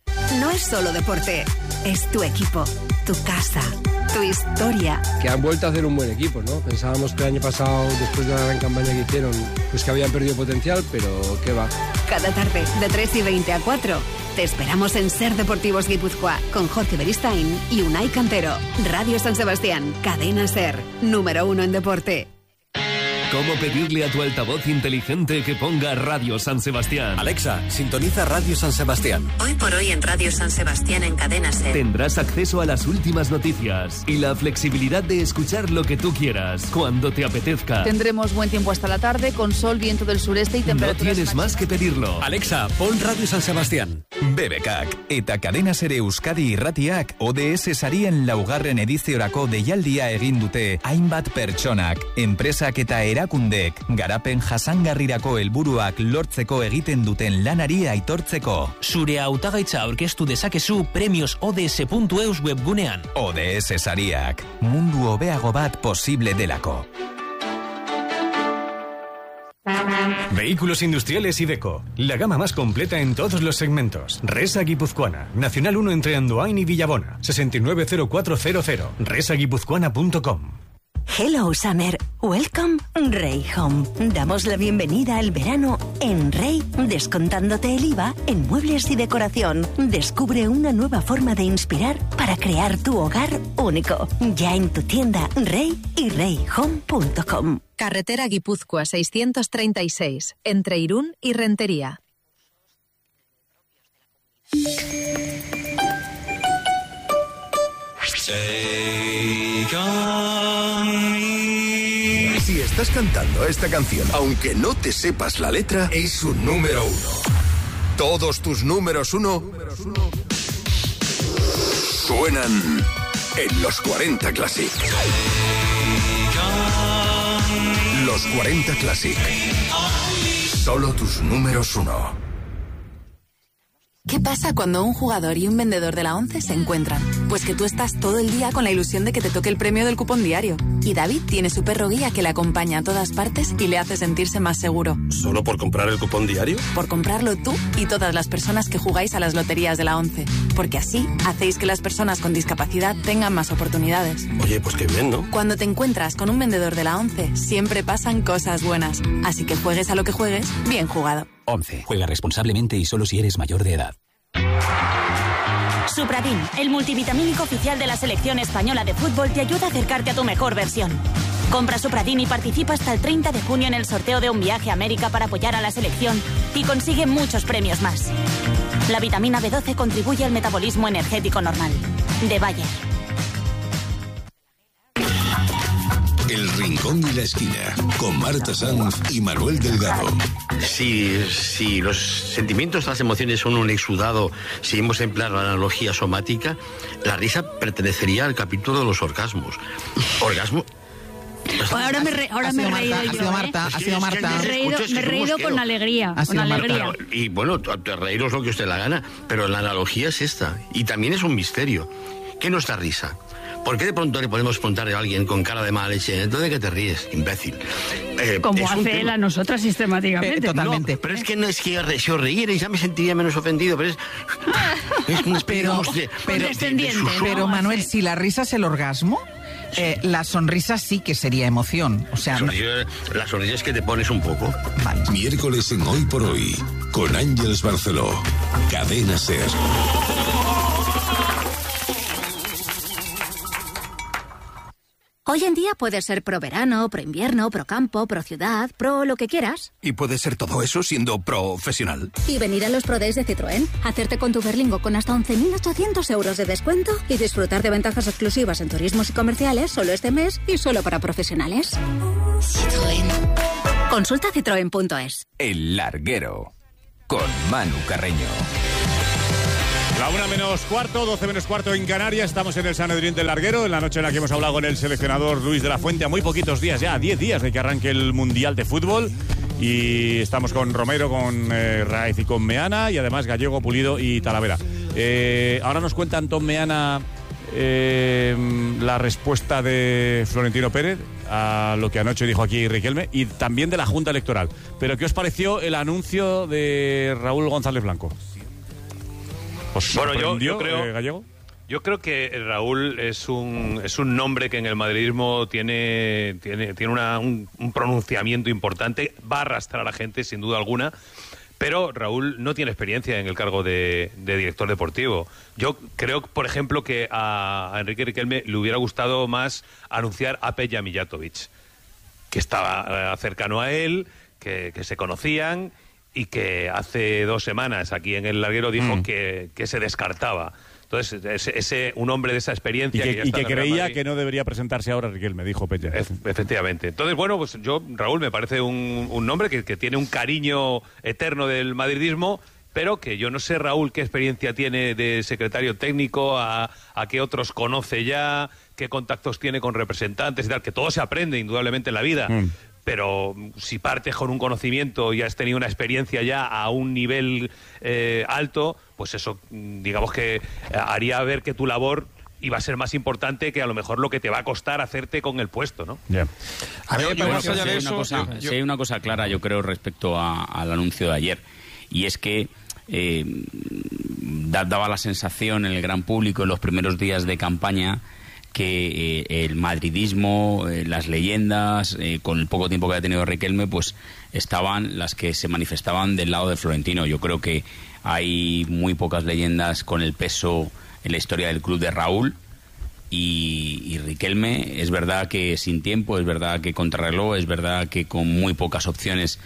S9: No es solo deporte, es tu equipo, tu casa, tu historia.
S28: Que han vuelto a hacer un buen equipo, ¿no? Pensábamos que el año pasado, después de la gran campaña que hicieron, pues que habían perdido potencial, pero qué va.
S9: Cada tarde, de tres y veinte a cuatro, te esperamos en Ser Deportivos Guipúzcoa, con Jorge Beristain y Unai Cantero. Radio San Sebastián, Cadena SER, número uno en deporte.
S29: ¿Cómo pedirle a tu altavoz inteligente que ponga Radio San Sebastián?
S10: Alexa, sintoniza Radio San Sebastián.
S15: Hoy por hoy en Radio San Sebastián en Cadena SER.
S29: Tendrás acceso a las últimas noticias y la flexibilidad de escuchar lo que tú quieras, cuando te apetezca.
S8: Tendremos buen tiempo hasta la tarde, con sol, viento del sureste y temperaturas...
S29: No tienes más que pedirlo.
S10: Alexa, pon Radio San Sebastián.
S30: B B K k eta Cadena SER Euskadi irratiak O D S sarien laugarren ediziorako deialdia egin dute hainbat pertsonak, enpresak eta erakundek garapen jasangarrirako helburuak lortzeko egiten duten lanari aitortzeko.
S27: Zure hautagaitza aurkeztu dezakezu premios O D S puntu eus webgunean.
S30: O D S sariak, mundu hobeago bat posible delako.
S10: Vehículos Industriales Iveco, la gama más completa en todos los segmentos. Resa Guipuzcoana, Nacional uno entre Andoain y Villabona, sesenta y nueve cero cuatro cero cero, resa guipuzcoana punto com.
S15: Hello Summer, welcome Rey Home. Damos la bienvenida al verano en Rey, descontándote el I V A en muebles y decoración. Descubre una nueva forma de inspirar para crear tu hogar único. Ya en tu tienda Rey y rey home punto com.
S31: Carretera Guipúzcoa seiscientos treinta y seis, entre Irún y Rentería.
S17: Si estás cantando esta canción, aunque no te sepas la letra, es un número uno. Todos tus números uno suenan en los cuarenta Classic. Los cuarenta Classic. Solo tus números uno.
S32: ¿Qué pasa cuando un jugador y un vendedor de la ONCE se encuentran? Pues que tú estás todo el día con la ilusión de que te toque el premio del cupón diario. Y David tiene su perro guía que le acompaña a todas partes y le hace sentirse más seguro.
S33: ¿Solo por comprar el cupón diario?
S32: Por comprarlo tú y todas las personas que jugáis a las loterías de la ONCE. Porque así hacéis que las personas con discapacidad tengan más oportunidades.
S33: Oye, pues qué bien, ¿no?
S32: Cuando te encuentras con un vendedor de la ONCE, siempre pasan cosas buenas. Así que juegues a lo que juegues, bien jugado.
S21: ONCE. Juega responsablemente y solo si eres mayor de edad.
S15: Supradin, el multivitamínico oficial de la selección española de fútbol, te ayuda a acercarte a tu mejor versión. Compra Supradin y participa hasta el treinta de junio en el sorteo de un viaje a América para apoyar a la selección y consigue muchos premios más. La vitamina B doce contribuye al metabolismo energético normal. De Bayer.
S17: El Rincón y la Esquina, con Marta Sanz y Manuel Delgado.
S34: Si, si los sentimientos, las emociones son un exudado, si hemos empleado la analogía somática, la risa pertenecería al capítulo de los orgasmos. Orgasmo...
S35: Ahora me, re, ahora me he reído yo. Ha sido Marta, ha sido Marta. Me he reído, me he reído con alegría. Con alegría.
S34: Pero, y bueno, reíros lo que usted la gana, pero la analogía es esta. Y también es un misterio. ¿Qué es nuestra risa? ¿Por qué de pronto le podemos preguntar a alguien con cara de mala leche, ¿entonces de qué te ríes, imbécil?
S35: Eh, Como hace él a nosotras sistemáticamente.
S34: Eh, totalmente. No, pero es que no es que si os reírais ya me sentiría menos ofendido, pero es... Es una especie
S1: pero,
S34: de, de,
S1: pero,
S34: de, de, de
S1: pero Manuel, si la risa es el orgasmo, eh, la sonrisa sí que sería emoción. O sea,
S34: la sonrisa, la sonrisa es que te pones un poco.
S1: Vale.
S2: Miércoles en Hoy por Hoy, con Ángeles Barceló. Cadena SER.
S3: Hoy en día puedes ser pro verano, pro invierno, pro campo, pro ciudad, pro lo que quieras.
S4: Y puedes ser todo eso siendo profesional.
S3: Y venir a los Pro Days de Citroën, hacerte con tu Berlingo con hasta once mil ochocientos euros de descuento y disfrutar de ventajas exclusivas en turismos y comerciales solo este mes y solo para profesionales. Citroën. Consulta citroen punto es.
S30: El Larguero, con Manu Carreño.
S5: La una menos cuarto, doce menos cuarto en Canarias. Estamos en el Sanedrín del Larguero, en la noche en la que hemos hablado con el seleccionador Luis de la Fuente a muy poquitos días, ya a diez días de que arranque el Mundial de Fútbol. Y estamos con Romero, con eh, Raez y con Meana, y además Gallego, Pulido y Talavera. Eh, ahora nos cuenta Antón Meana eh, la respuesta de Florentino Pérez a lo que anoche dijo aquí Riquelme, y también de la Junta Electoral. Pero ¿qué os pareció el anuncio de Raúl González Blanco?
S6: Bueno, yo, yo creo
S5: eh, Gallego?
S6: Yo creo que Raúl es un es un nombre que en el madridismo tiene tiene tiene una, un, un pronunciamiento importante, va a arrastrar a la gente sin duda alguna, pero Raúl no tiene experiencia en el cargo de, de director deportivo. Yo creo, por ejemplo, que a, a Enrique Riquelme le hubiera gustado más anunciar a Peja Mijatovic, que estaba eh, cercano a él, que, que se conocían, y que hace dos semanas aquí en el Larguero dijo mm. que, que se descartaba. Entonces, ese, ese un hombre de esa experiencia...
S5: Y que,
S6: que,
S5: y que creía que no debería presentarse ahora Riquelme, dijo Peña.
S6: E efectivamente. Entonces, bueno, pues yo, Raúl, me parece un, un nombre que, que tiene un cariño eterno del madridismo, pero que yo no sé, Raúl, qué experiencia tiene de secretario técnico, a, a qué otros conoce ya, qué contactos tiene con representantes y tal, que todo se aprende indudablemente en la vida. Mm. Pero si partes con un conocimiento y has tenido una experiencia ya a un nivel eh, alto, pues eso, digamos que haría ver que tu labor iba a ser más importante que a lo mejor lo que te va a costar hacerte con el puesto, ¿no?
S5: Yeah.
S14: A ver, bueno, si hay una cosa, yo... si hay una cosa clara, yo creo, respecto a, al anuncio de ayer, y es que eh, daba la sensación en el gran público en los primeros días de campaña que eh, el madridismo, eh, las leyendas, eh, con el poco tiempo que ha tenido Riquelme, pues estaban las que se manifestaban del lado de Florentino. Yo creo que hay muy pocas leyendas con el peso en la historia del club de Raúl y, y Riquelme. Es verdad que sin tiempo, es verdad que contrarreloj, es verdad que con muy pocas opciones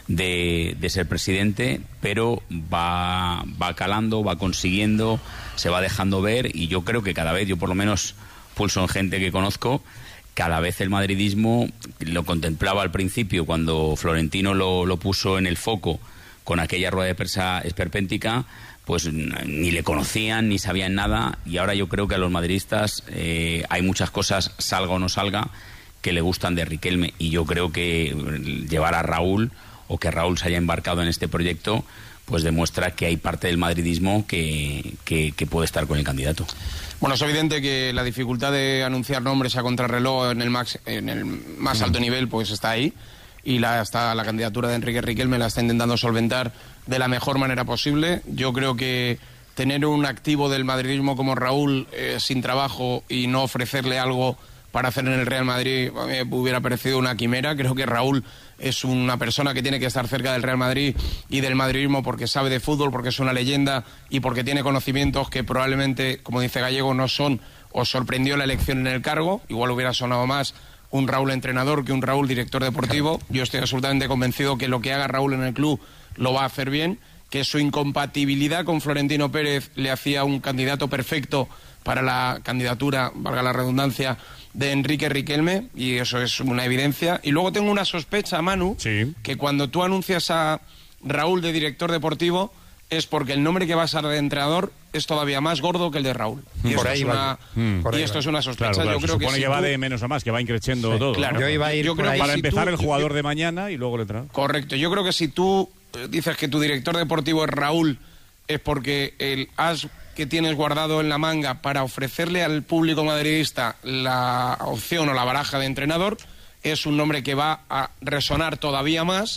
S14: de, de ser presidente, pero va, va calando, va consiguiendo, se va dejando ver, y yo creo que cada vez, yo por lo menos pulso en gente que conozco, cada vez el madridismo lo contemplaba al principio cuando Florentino lo, lo puso en el foco con aquella rueda de prensa esperpéntica, pues ni le conocían ni sabían nada, y ahora yo creo que a los madridistas eh, hay muchas cosas, salga o no salga, que le gustan de Riquelme, y yo creo que llevar a Raúl, o que Raúl se haya embarcado en este proyecto, pues demuestra que hay parte del madridismo que, que, que puede estar con el candidato. Bueno, es evidente que la dificultad de anunciar nombres a contrarreloj en el, max, en el más alto nivel pues está ahí, y la, hasta la candidatura de Enrique Riquelme la está intentando solventar de la mejor manera posible. Yo creo que tener un activo del madridismo como Raúl eh, sin trabajo y no ofrecerle algo para hacer en el Real Madrid a mí me hubiera parecido una quimera. Creo que Raúl es una persona que tiene que estar cerca del Real Madrid y del madridismo porque sabe de fútbol, porque es una leyenda y porque tiene conocimientos que probablemente, como dice Gallego, no son, o sorprendió la elección en el cargo. Igual hubiera sonado más un Raúl entrenador que un Raúl director deportivo. Yo estoy absolutamente convencido que lo que haga Raúl en el club lo va a hacer bien, que su incompatibilidad con Florentino Pérez le hacía un candidato perfecto para la candidatura, valga la redundancia, de Enrique Riquelme, y eso es una evidencia. Y luego tengo una sospecha, Manu, sí, que cuando tú anuncias a Raúl de director deportivo es porque el nombre que va a ser de entrenador es todavía más gordo que el de Raúl. Y esto, es una, mm, y esto es una sospecha.
S5: Claro, claro,
S14: yo creo
S5: que, supone
S14: si
S5: que va
S14: tú...
S5: de menos a más, que va increciendo sí, todo.
S14: Claro.
S5: ¿no?
S14: Yo iba a ir
S5: yo creo que para si empezar tú, el jugador yo... de mañana y luego el entrenador.
S14: Correcto. Yo creo que si tú dices que tu director deportivo es Raúl, es porque el as que tienes guardado en la manga para ofrecerle al público madridista la opción o la baraja de entrenador es un nombre que va a resonar todavía más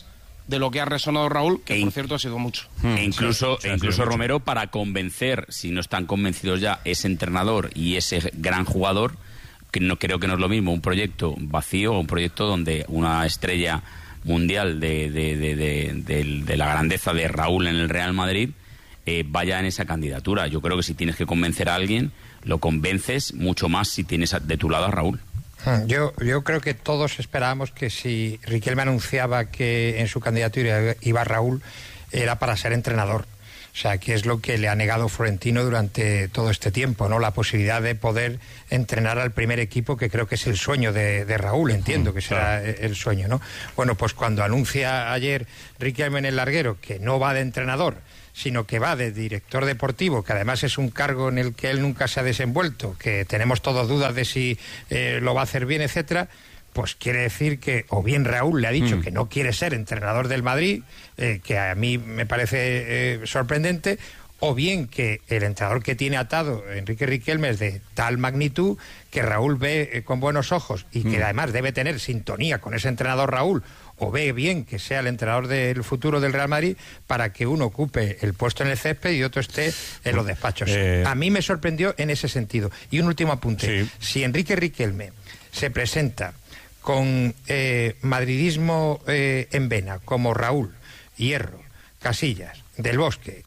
S7: de lo que ha resonado Raúl, que e por cierto ha sido mucho.
S14: E incluso,
S7: sí, sí,
S14: e incluso
S7: mucho.
S14: Romero, para convencer, si no están convencidos ya, ese entrenador y ese gran jugador, que no creo que no es lo mismo un proyecto vacío o un proyecto donde una estrella mundial de, de, de, de, de, de la grandeza de Raúl en el Real Madrid eh, vaya en esa candidatura. Yo creo que si tienes que convencer a alguien, lo convences mucho más si tienes de tu lado a Raúl.
S9: Yo, yo creo que todos esperábamos que si Riquelme anunciaba que en su candidatura iba Raúl, era para ser entrenador. O sea, que es lo que le ha negado Florentino durante todo este tiempo, ¿no? La posibilidad de poder entrenar al primer equipo, que creo que es el sueño de, de Raúl, entiendo que será el sueño, ¿no? Bueno, pues cuando anuncia ayer Riquelme en el larguero que no va de entrenador, sino que va de director deportivo, que además es un cargo en el que él nunca se ha desenvuelto, que tenemos todos dudas de si eh, lo va a hacer bien, etcétera, pues quiere decir que o bien Raúl le ha dicho mm. que no quiere ser entrenador del Madrid, eh, que a mí me parece eh, sorprendente, o bien que el entrenador que tiene atado Enrique Riquelme es de tal magnitud que Raúl ve eh, con buenos ojos y que mm. además debe tener sintonía con ese entrenador Raúl, o ve bien que sea el entrenador del futuro del Real Madrid para que uno ocupe el puesto en el césped y otro esté en los despachos. Eh... A mí me sorprendió en ese sentido. Y un último apunte. Sí. Si Enrique Riquelme se presenta con eh, madridismo eh, en vena, como Raúl, Hierro, Casillas, Del Bosque